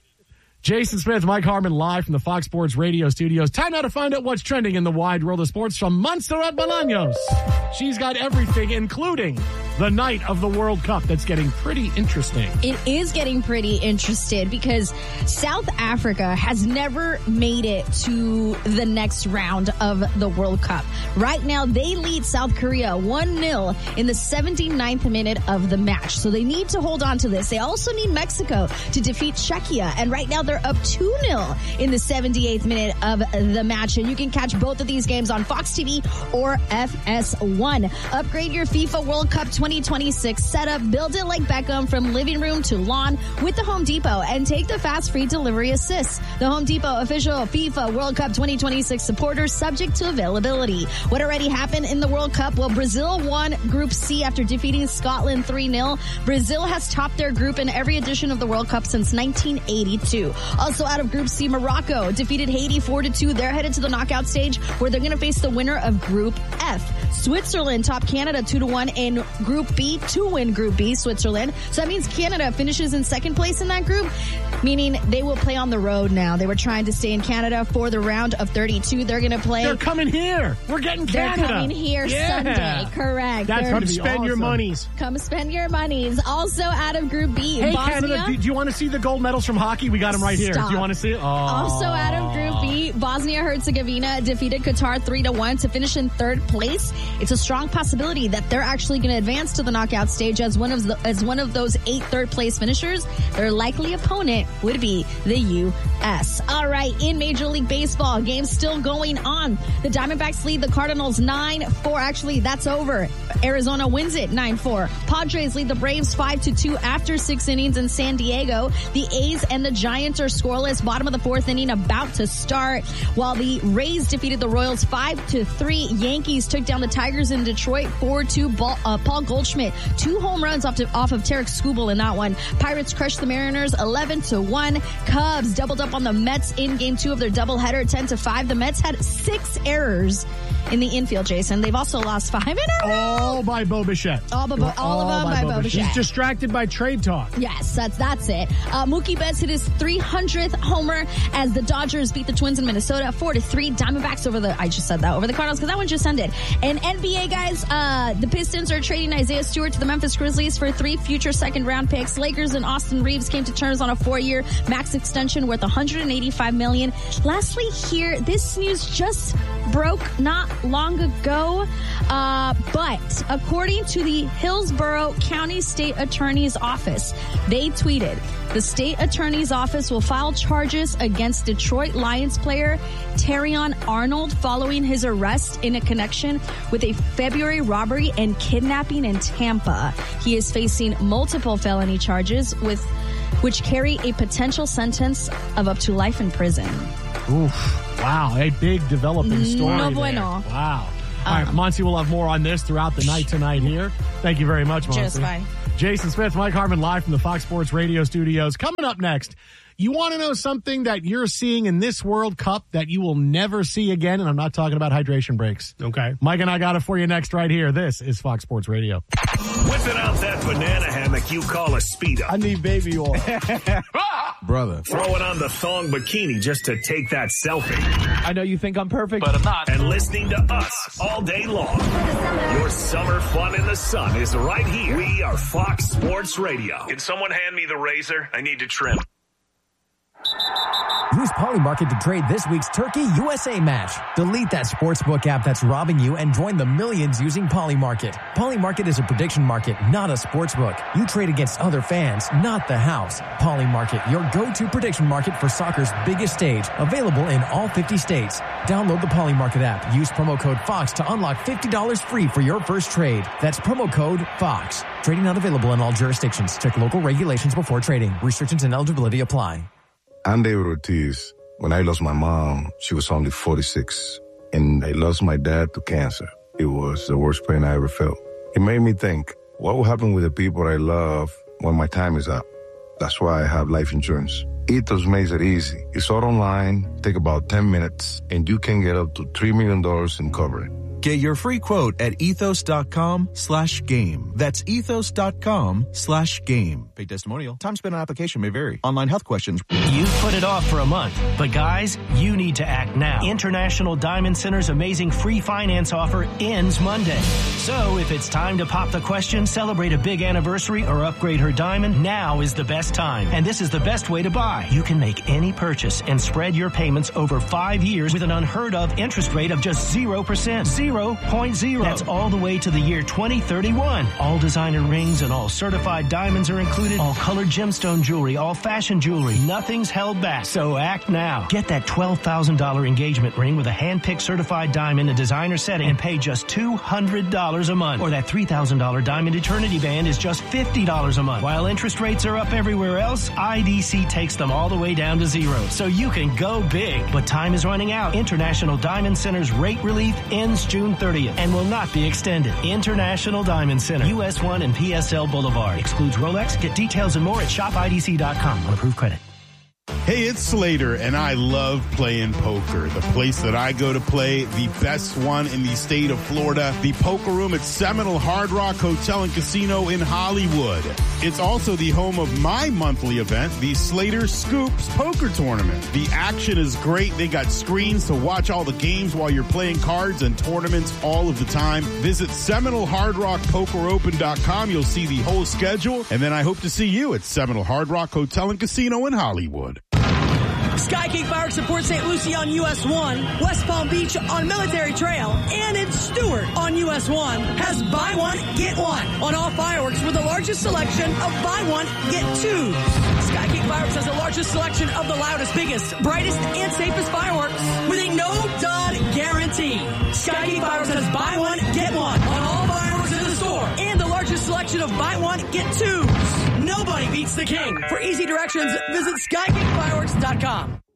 Jason Smith, Mike Harmon, live from the Fox Sports Radio studios. Time now to find out what's trending in the wide world of sports from Montserrat Bolaños. She's got everything, including the night of the World Cup. That's getting pretty interesting. It is getting pretty interesting because South Africa has never made it to the next round of the World Cup. Right now, they lead South Korea one nil in the seventy-ninth minute of the match. So they need to hold on to this. They also need Mexico to defeat Czechia. And right now, they're up two nil in the seventy-eighth minute of the match. And you can catch both of these games on Fox T V or F S one. Upgrade your FIFA World Cup twenty twenty-six setup. Build it like Beckham from living room to lawn with the Home Depot and take the fast free delivery assist. The Home Depot official FIFA World Cup twenty twenty-six supporters subject to availability. What already happened in the World Cup? Well, Brazil won Group C after defeating Scotland three nil. Brazil has topped their group in every edition of the World Cup since nineteen eighty-two. Also out of Group C, Morocco defeated Haiti four to two. They're headed to the knockout stage where they're going to face the winner of Group F. Switzerland topped Canada two to one in Group B to win Group B, Switzerland. So that means Canada finishes in second place in that group, meaning they will play on the road now. They were trying to stay in Canada for the round of thirty-two. They're going to play. They're coming here. We're getting Canada. They're coming here yeah. Sunday. Correct. That's Come spend awesome. your monies. Come spend your monies. Also out of Group B, hey, Bosnia. Canada, do, do you want to see the gold medals from hockey? We got them right here. Stop. Do you want to see it? Oh. Also out of Group B, Bosnia-Herzegovina defeated Qatar three to one to finish in third place. It's a strong possibility that they're actually going to advance to the knockout stage as one of the, as one of those eight third place finishers. Their likely opponent would be the U S. All right, in Major League Baseball, games still going on. The Diamondbacks lead the Cardinals nine four. Actually, that's over. Arizona wins it nine four. Padres lead the Braves five to two after six innings in San Diego. The A's and the Giants are scoreless. Bottom of the fourth inning about to start. While the Rays defeated the Royals five to three. Yankees took down the Tigers in Detroit four two. Uh, Paul Goldschmidt, two home runs off, to, off of Tarek Skubal in that one. Pirates crushed the Mariners eleven to one. Cubs doubled up on the Mets in game two of their doubleheader ten to five. The Mets had six errors in the infield, Jason. They've also lost five in a row. All by Bo Bichette. All, by, all of them by, by Bo Bichette. He's distracted by trade talk. Yes, that's that's it. Uh, Mookie Betts hit his three hundredth homer as the Dodgers beat the Twins in Minnesota four to three. Diamondbacks over the, I just said that, over the Cardinals because that one just ended. And N B A, guys, uh, the Pistons are trading Isaiah Stewart to the Memphis Grizzlies for three future second round picks. Lakers and Austin Reeves came to terms on a four-year max extension worth one hundred eighty-five million dollars. Lastly here, this news just broke not long ago, uh, but according to the Hillsborough County State Attorney's Office, they tweeted, the state attorney's office will file charges against Detroit Lions player Terrion Arnold following his arrest in a connection with a February robbery and kidnapping in Tampa. He is facing multiple felony charges with which carry a potential sentence of up to life in prison. Oof. Wow, a big developing story. No there. bueno. Wow. All right, Monty, we'll have more on this throughout the night tonight here. Thank you very much, Monty. Just fine. Jason Smith, Mike Harmon, live from the Fox Sports Radio studios. Coming up next, you want to know something that you're seeing in this World Cup that you will never see again? And I'm not talking about hydration breaks. Okay. Mike and I got it for you next right here. This is Fox Sports Radio. Whipping out that banana hammock you call a speedo. I need baby oil. Brother. Throwing on the thong bikini just to take that selfie. I know you think I'm perfect, but I'm not. And listening to us all day long. Your summer fun in the sun is right here. We are Fox Sports Radio. Can someone hand me the razor? I need to trim. Use Polymarket to trade this week's Turkey U S A match. Delete that sportsbook app that's robbing you and join the millions using Polymarket. Polymarket is a prediction market, not a sportsbook. You trade against other fans, not the house. Polymarket, your go-to prediction market for soccer's biggest stage. Available in all fifty states. Download the Polymarket app. Use promo code FOX to unlock fifty dollars free for your first trade. That's promo code FOX. Trading not available in all jurisdictions. Check local regulations before trading. Restrictions and eligibility apply. I'm David Ortiz. When I lost my mom, she was only forty-six, and I lost my dad to cancer. It was the worst pain I ever felt. It made me think, what will happen with the people I love when my time is up? That's why I have life insurance. Ethos makes it easy. It's all online, take about ten minutes, and you can get up to three million dollars in coverage. Get your free quote at ethos.com slash game. That's ethos.com slash game. Paid testimonial. Time spent on application may vary. Online health questions. You've put it off for a month, but guys, you need to act now. International Diamond Center's amazing free finance offer ends Monday. So if it's time to pop the question, celebrate a big anniversary, or upgrade her diamond, now is the best time. And this is the best way to buy. You can make any purchase and spread your payments over five years with an unheard of interest rate of just zero percent. zero point zero. That's all the way to the year twenty thirty-one. All designer rings and all certified diamonds are included. All colored gemstone jewelry, all fashion jewelry. Nothing's held back. So act now. Get that twelve thousand dollars engagement ring with a hand-picked certified diamond, a designer setting, and pay just two hundred dollars a month. Or that three thousand dollars diamond eternity band is just fifty dollars a month. While interest rates are up everywhere else, I D C takes them all the way down to zero. So you can go big. But time is running out. International Diamond Center's rate relief ends June thirtieth and will not be extended. International Diamond Center, U S one and P S L Boulevard. Excludes Rolex. Get details and more at shop I D C dot com on approved credit. Hey, it's Slater, and I love playing poker. The place that I go to play, the best one in the state of Florida, the Poker Room at Seminole Hard Rock Hotel and Casino in Hollywood. It's also the home of my monthly event, the Slater Scoops Poker Tournament. The action is great. They got screens to watch all the games while you're playing cards and tournaments all of the time. Visit Seminole Hard Rock Poker Open dot com. You'll see the whole schedule, and then I hope to see you at Seminole Hard Rock Hotel and Casino in Hollywood. Sky King Fireworks supports Saint Lucie on U S one, West Palm Beach on Military Trail, and in Stewart on U S one has buy one, get one on all fireworks with the largest selection of buy one, get two. Sky King Fireworks has the largest selection of the loudest, biggest, brightest, and safest fireworks with a no-dud guarantee. Sky King Fireworks has buy one, get one on all fireworks in the store, and the largest selection of buy one, get two. Nobody beats the king. For easy directions, visit sky king fireworks dot com.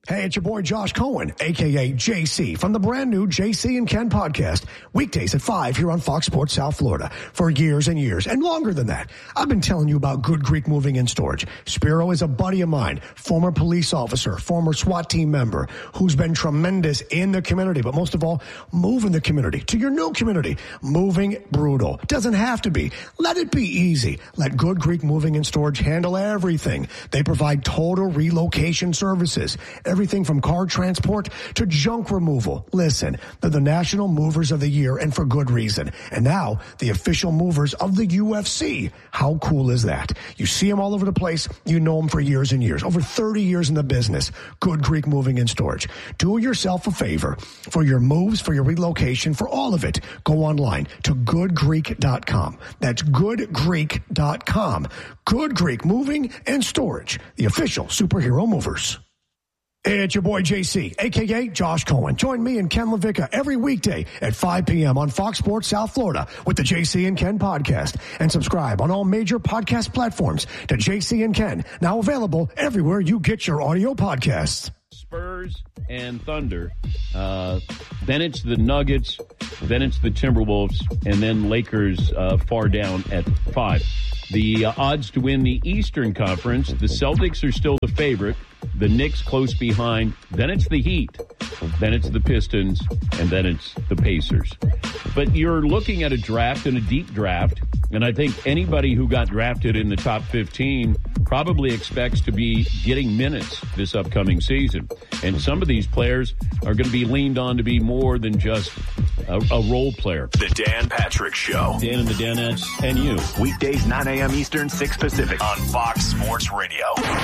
Hey, it's your boy Josh Cohen, a k a. J C, from the brand new J C and Ken podcast, weekdays at five here on Fox Sports South Florida. For years and years, and longer than that, I've been telling you about Good Greek Moving and Storage. Spiro is a buddy of mine, former police officer, former SWAT team member, who's been tremendous in the community, but most of all, moving the community to your new community. Moving brutal. Doesn't have to be. Let it be easy. Let Good Greek Moving and Storage handle everything. They provide total relocation services. Everything from car transport to junk removal. Listen, they're the National Movers of the Year, and for good reason. And now, the official movers of the U F C. How cool is that? You see them all over the place. You know them for years and years. Over thirty years in the business. Good Greek Moving and Storage. Do yourself a favor. For your moves, for your relocation, for all of it, go online to good greek dot com. That's good greek dot com. Good Greek Moving and Storage. The official superhero movers. It's your boy J C, a k a. Josh Cohen. Join me and Ken LaVicka every weekday at five p.m. on Fox Sports South Florida with the J C and Ken podcast. And subscribe on all major podcast platforms to J C and Ken, now available everywhere you get your audio podcasts. Spurs and Thunder. Uh, then it's the Nuggets. Then it's the Timberwolves. And then Lakers uh, far down at five. The uh, odds to win the Eastern Conference, the Celtics are still the favorite. The Knicks close behind. Then it's the Heat. Then it's the Pistons. And then it's the Pacers. But you're looking at a draft and a deep draft. And I think anybody who got drafted in the top fifteen probably expects to be getting minutes this upcoming season. And some of these players are going to be leaned on to be more than just a, a role player. The Dan Patrick Show. Dan and the Danettes and you. Weekdays, nine a.m. Eastern, six Pacific on Fox Sports Radio.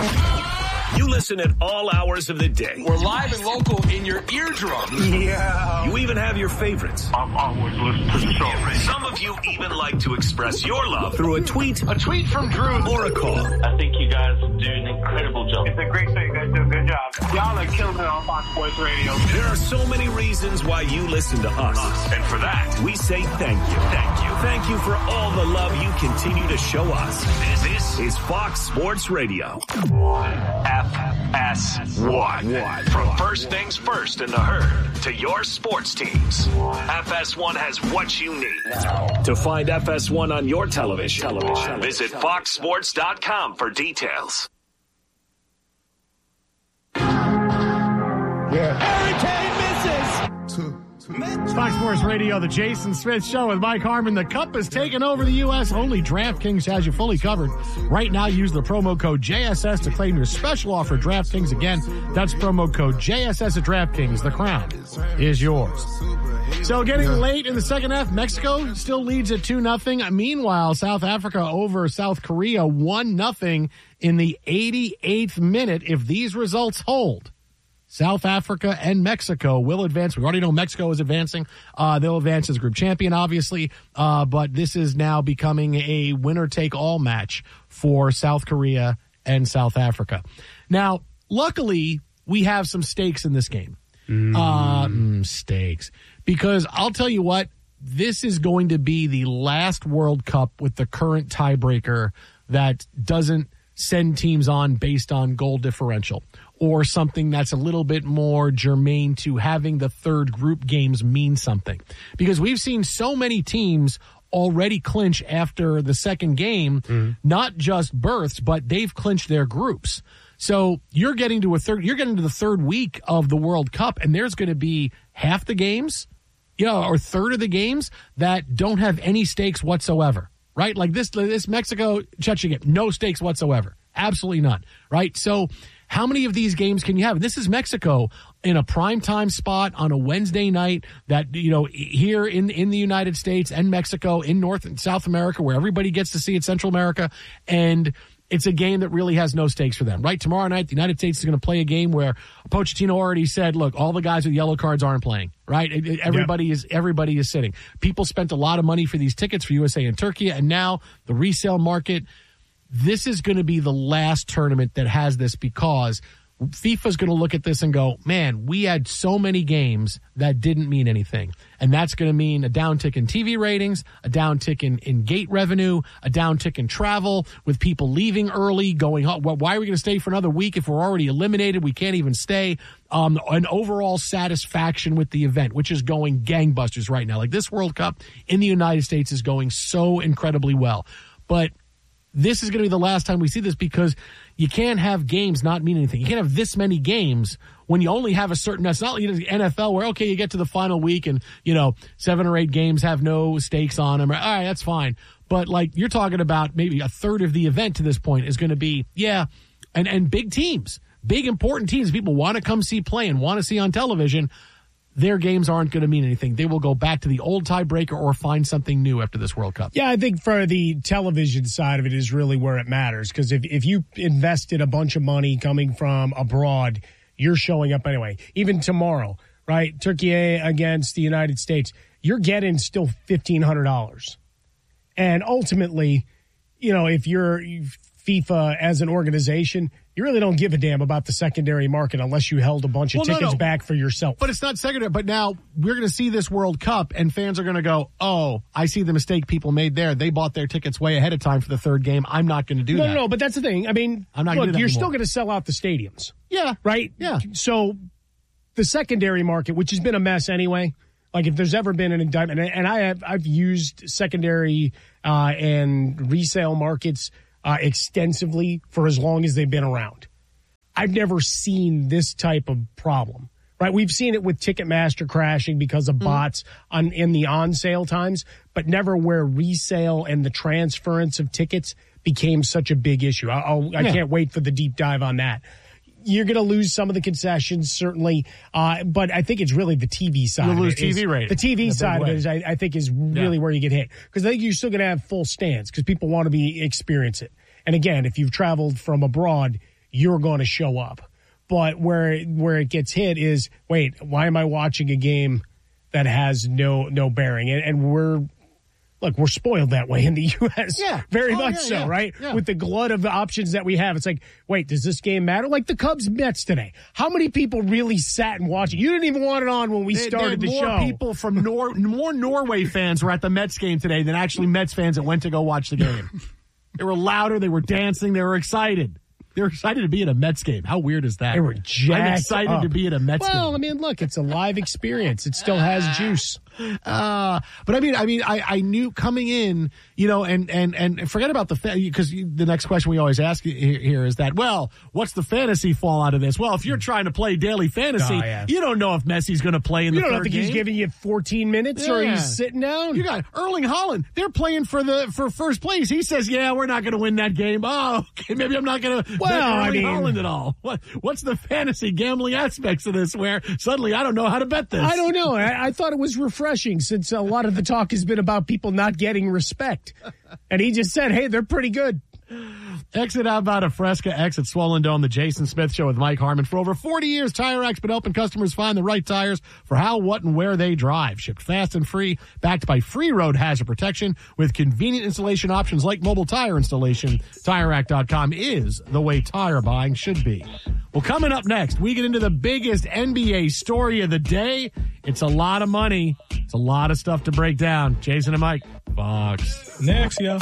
You listen at all hours of the day. We're live and local in your eardrum. Yeah. You even have your favorites. I've always listened to the show. Some of you even like to express your love through a tweet, a tweet from Drew, or a call. I think you guys do an incredible job. It's a great show. You guys do a good job. Y'all are killing it on Fox Sports Radio. There are so many reasons why you listen to us. And for that, we say thank you. Thank you. Thank you for all the love you continue to show us. This is Fox Sports Radio. F S one. From first things first in the herd to your sports teams. F S one has what you need. To find F S one on your television, television. visit fox sports dot com for details. Yeah. Hurricane misses. Two. Fox Sports Radio, the Jason Smith Show with Mike Harmon. The Cup is taking over the U S. Only DraftKings has you fully covered. Right now, use the promo code J S S to claim your special offer. DraftKings again. That's promo code J S S at DraftKings. The crown is yours. So getting late in the second half, Mexico still leads at two nothing. Meanwhile, South Africa over South Korea one nothing in the eighty-eighth minute. If these results hold, South Africa and Mexico will advance. We already know Mexico is advancing. Uh, they'll advance as group champion, obviously. Uh, but this is now becoming a winner-take-all match for South Korea and South Africa. Now, luckily, we have some stakes in this game. Mm. Uh, mm, stakes. Because I'll tell you what, this is going to be the last World Cup with the current tiebreaker that doesn't send teams on based on goal differential, or something that's a little bit more germane to having the third group games mean something. Because we've seen so many teams already clinch after the second game, mm-hmm. not just berths, but they've clinched their groups. So you're getting to a third, you're getting to the third week of the World Cup, and there's going to be half the games, you know, or third of the games that don't have any stakes whatsoever. Right? Like this, this Mexico, Czechia, no stakes whatsoever. Absolutely none. Right? So how many of these games can you have? This is Mexico in a primetime spot on a Wednesday night that, you know, here in, in the United States and Mexico, in North and South America, where everybody gets to see it, Central America, and it's a game that really has no stakes for them, right? Tomorrow night, the United States is going to play a game where Pochettino already said, look, all the guys with yellow cards aren't playing, right? It, it, everybody yeah. is everybody is sitting. People spent a lot of money for these tickets for U S A and Turkey, and now the resale market. This is going to be the last tournament that has this, because FIFA's going to look at this and go, man, we had so many games that didn't mean anything. And that's going to mean a downtick in T V ratings, a downtick in, in gate revenue, a downtick in travel with people leaving early, going home. Well, why are we going to stay for another week if we're already eliminated? We can't even stay. Um, an overall satisfaction with the event, which is going gangbusters right now. Like this World Cup in the United States is going so incredibly well. But this is going to be the last time we see this because you can't have games not mean anything. You can't have this many games when you only have a certain, that's not like the N F L where, okay, you get to the final week and, you know, seven or eight games have no stakes on them. All right, that's fine. But like you're talking about maybe a third of the event to this point is going to be, yeah, and, and big teams, big important teams people want to come see play and want to see on television. Their games aren't going to mean anything. They will go back to the old tiebreaker or find something new after this World Cup. Yeah, I think for the television side of it is really where it matters because if, if you invested a bunch of money coming from abroad, you're showing up anyway. Even tomorrow, right? Turkey against the United States, you're getting still fifteen hundred dollars. And ultimately, you know, if you're FIFA as an organization, you really don't give a damn about the secondary market unless you held a bunch of well, tickets no, no. back for yourself. But it's not secondary. But now we're going to see this World Cup, and fans are going to go, oh, I see the mistake people made there. They bought their tickets way ahead of time for the third game. I'm not going to do no, that. No, no, but that's the thing. I mean, I'm not look, gonna do that you're anymore. still going to sell out the stadiums. Yeah. Right? Yeah. So the secondary market, which has been a mess anyway, like if there's ever been an indictment, and I have, I've used secondary uh, and resale markets uh, extensively for as long as they've been around. I've never seen this type of problem, right? We've seen it with Ticketmaster crashing because of bots on in the on-sale times, but never where resale and the transference of tickets became such a big issue. I, I'll, I Yeah. can't wait for the deep dive on that. You're going to lose some of the concessions, certainly, uh, but I think it's really the T V side You'll of lose it. T V is- rating The T in V a big side of way. it, is, I, I think, is really Yeah. where you get hit. Because I think you're still going to have full stands because people want to be experience it. And again, if you've traveled from abroad, you're going to show up. But where where it gets hit is, wait, why am I watching a game that has no no bearing? And, and we're look, we're spoiled that way in the U S. Yeah. Very Oh, much yeah, so, yeah. right? Yeah. With the glut of the options that we have, it's like, wait, does this game matter? Like the Cubs Mets today. How many people really sat and watched it? You didn't even want it on when we They- started they the had more show. people from Nor- more Norway fans were at the Mets game today than actually Mets fans that went to go watch the game. They were louder. They were dancing. They were excited. They were excited to be at a Mets game. How weird is that? They were jacked I'm excited up. to be at a Mets Well, game. I mean, look, it's a live experience. It still has juice. Uh, but I mean, I mean, I, I knew coming in, you know, and, and, and forget about the, because the next question we always ask here here is that, well, what's the fantasy fallout of this? Well, if you're trying to play daily fantasy, Oh, yeah. you don't know if Messi's going to play in You the don't third think game. he's giving you fourteen minutes or Yeah. he's sitting down? You got Erling Haaland. They're playing for the for first place. He says, "Yeah, we're not going to win that game." Oh, okay, maybe I'm not going to Well, bet I Erling mean- Haaland at all. What what's the fantasy gambling aspects of this? Where suddenly I don't know how to bet this. I don't know. I, I thought it was refreshing since a lot of the talk has been about people not getting respect. And he just said, hey, they're pretty good. Exit out about a Fresca, exit Swollen Dome, the Jason Smith Show with Mike Harmon. For over forty years, Tire Rack's been helping customers find the right tires for how, what, and where they drive. Shipped fast and free, backed by free road hazard protection with convenient installation options like mobile tire installation. Tire Rack dot com is the way tire buying should be. Well, coming up next, we get into the biggest N B A story of the day. It's a lot of money. It's a lot of stuff to break down. Jason and Mike, Fox. Next, yo.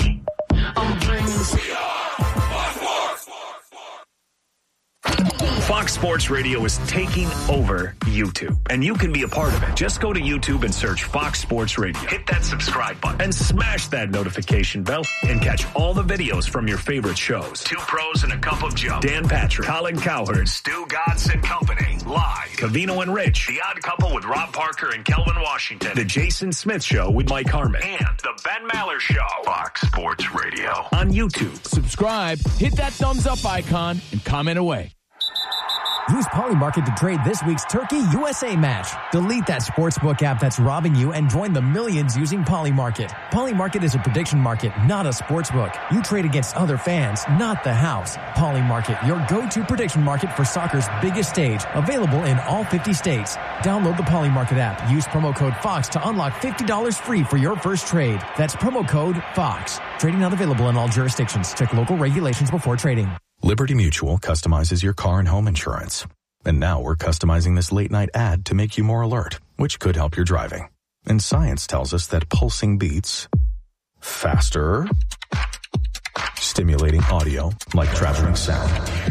Fox Sports Radio is taking over YouTube, and you can be a part of it. Just go to YouTube and search Fox Sports Radio. Hit that subscribe button and smash that notification bell and catch all the videos from your favorite shows. Two Pros and a Cup of Joe. Dan Patrick, Colin Cowherd, Stu Godson Company. Live. Cavino and Rich. The Odd Couple with Rob Parker and Kelvin Washington. The Jason Smith Show with Mike Harmon. And The Ben Maller Show. Fox Sports Radio. On YouTube. Subscribe, hit that thumbs up icon, and comment away. Use Polymarket to trade this week's Turkey U S A match. Delete that sportsbook app that's robbing you and join the millions using Polymarket. Polymarket is a prediction market, not a sportsbook. You trade against other fans, not the house. Polymarket, your go-to prediction market for soccer's biggest stage. Available in all fifty states. Download the Polymarket app. Use promo code FOX to unlock fifty dollars free for your first trade. That's promo code FOX. Trading not available in all jurisdictions. Check local regulations before trading. Liberty Mutual customizes your car and home insurance. And now we're customizing this late-night ad to make you more alert, which could help your driving. And science tells us that pulsing beats faster, stimulating audio like traveling sound,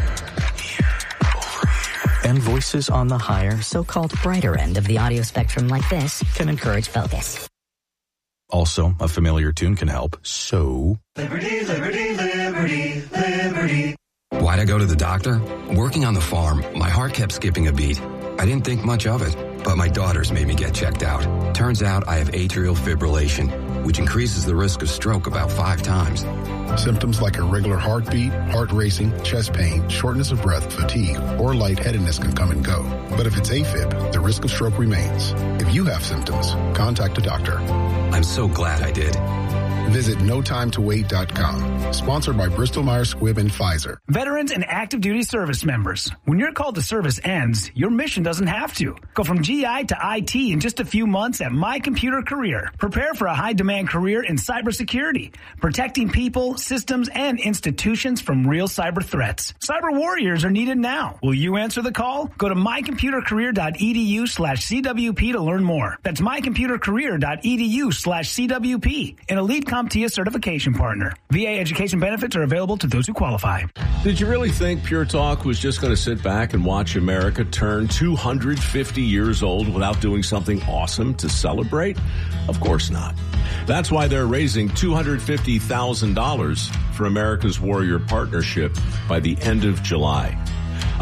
and voices on the higher, so-called brighter end of the audio spectrum like this can encourage focus. Also, a familiar tune can help, so... Liberty, liberty, liberty, liberty. Why'd I go to the doctor? Working on the farm, my heart kept skipping a beat. I didn't think much of it, but my daughters made me get checked out. Turns out I have atrial fibrillation, which increases the risk of stroke about five times. Symptoms like irregular heartbeat, heart racing, chest pain, shortness of breath, fatigue, or lightheadedness can come and go. But if it's AFib, the risk of stroke remains. If you have symptoms, contact a doctor. I'm so glad I did. Visit no time to wait dot com. Sponsored by Bristol Myers Squibb and Pfizer. Veterans and active duty service members. When your call to service ends, your mission doesn't have to. Go from G I to I T in just a few months at My Computer Career. Prepare for a high-demand career in cybersecurity, protecting people, systems, and institutions from real cyber threats. Cyber warriors are needed now. Will you answer the call? Go to my computer career dot e d u slash C W P to learn more. That's my computer career dot e d u slash C W P. An elite CompTIA certification partner. V A education benefits are available to those who qualify. Did you really think Pure Talk was just going to sit back and watch America turn two hundred fifty years old without doing something awesome to celebrate? Of course not. That's why they're raising two hundred fifty thousand dollars for America's Warrior Partnership by the end of July.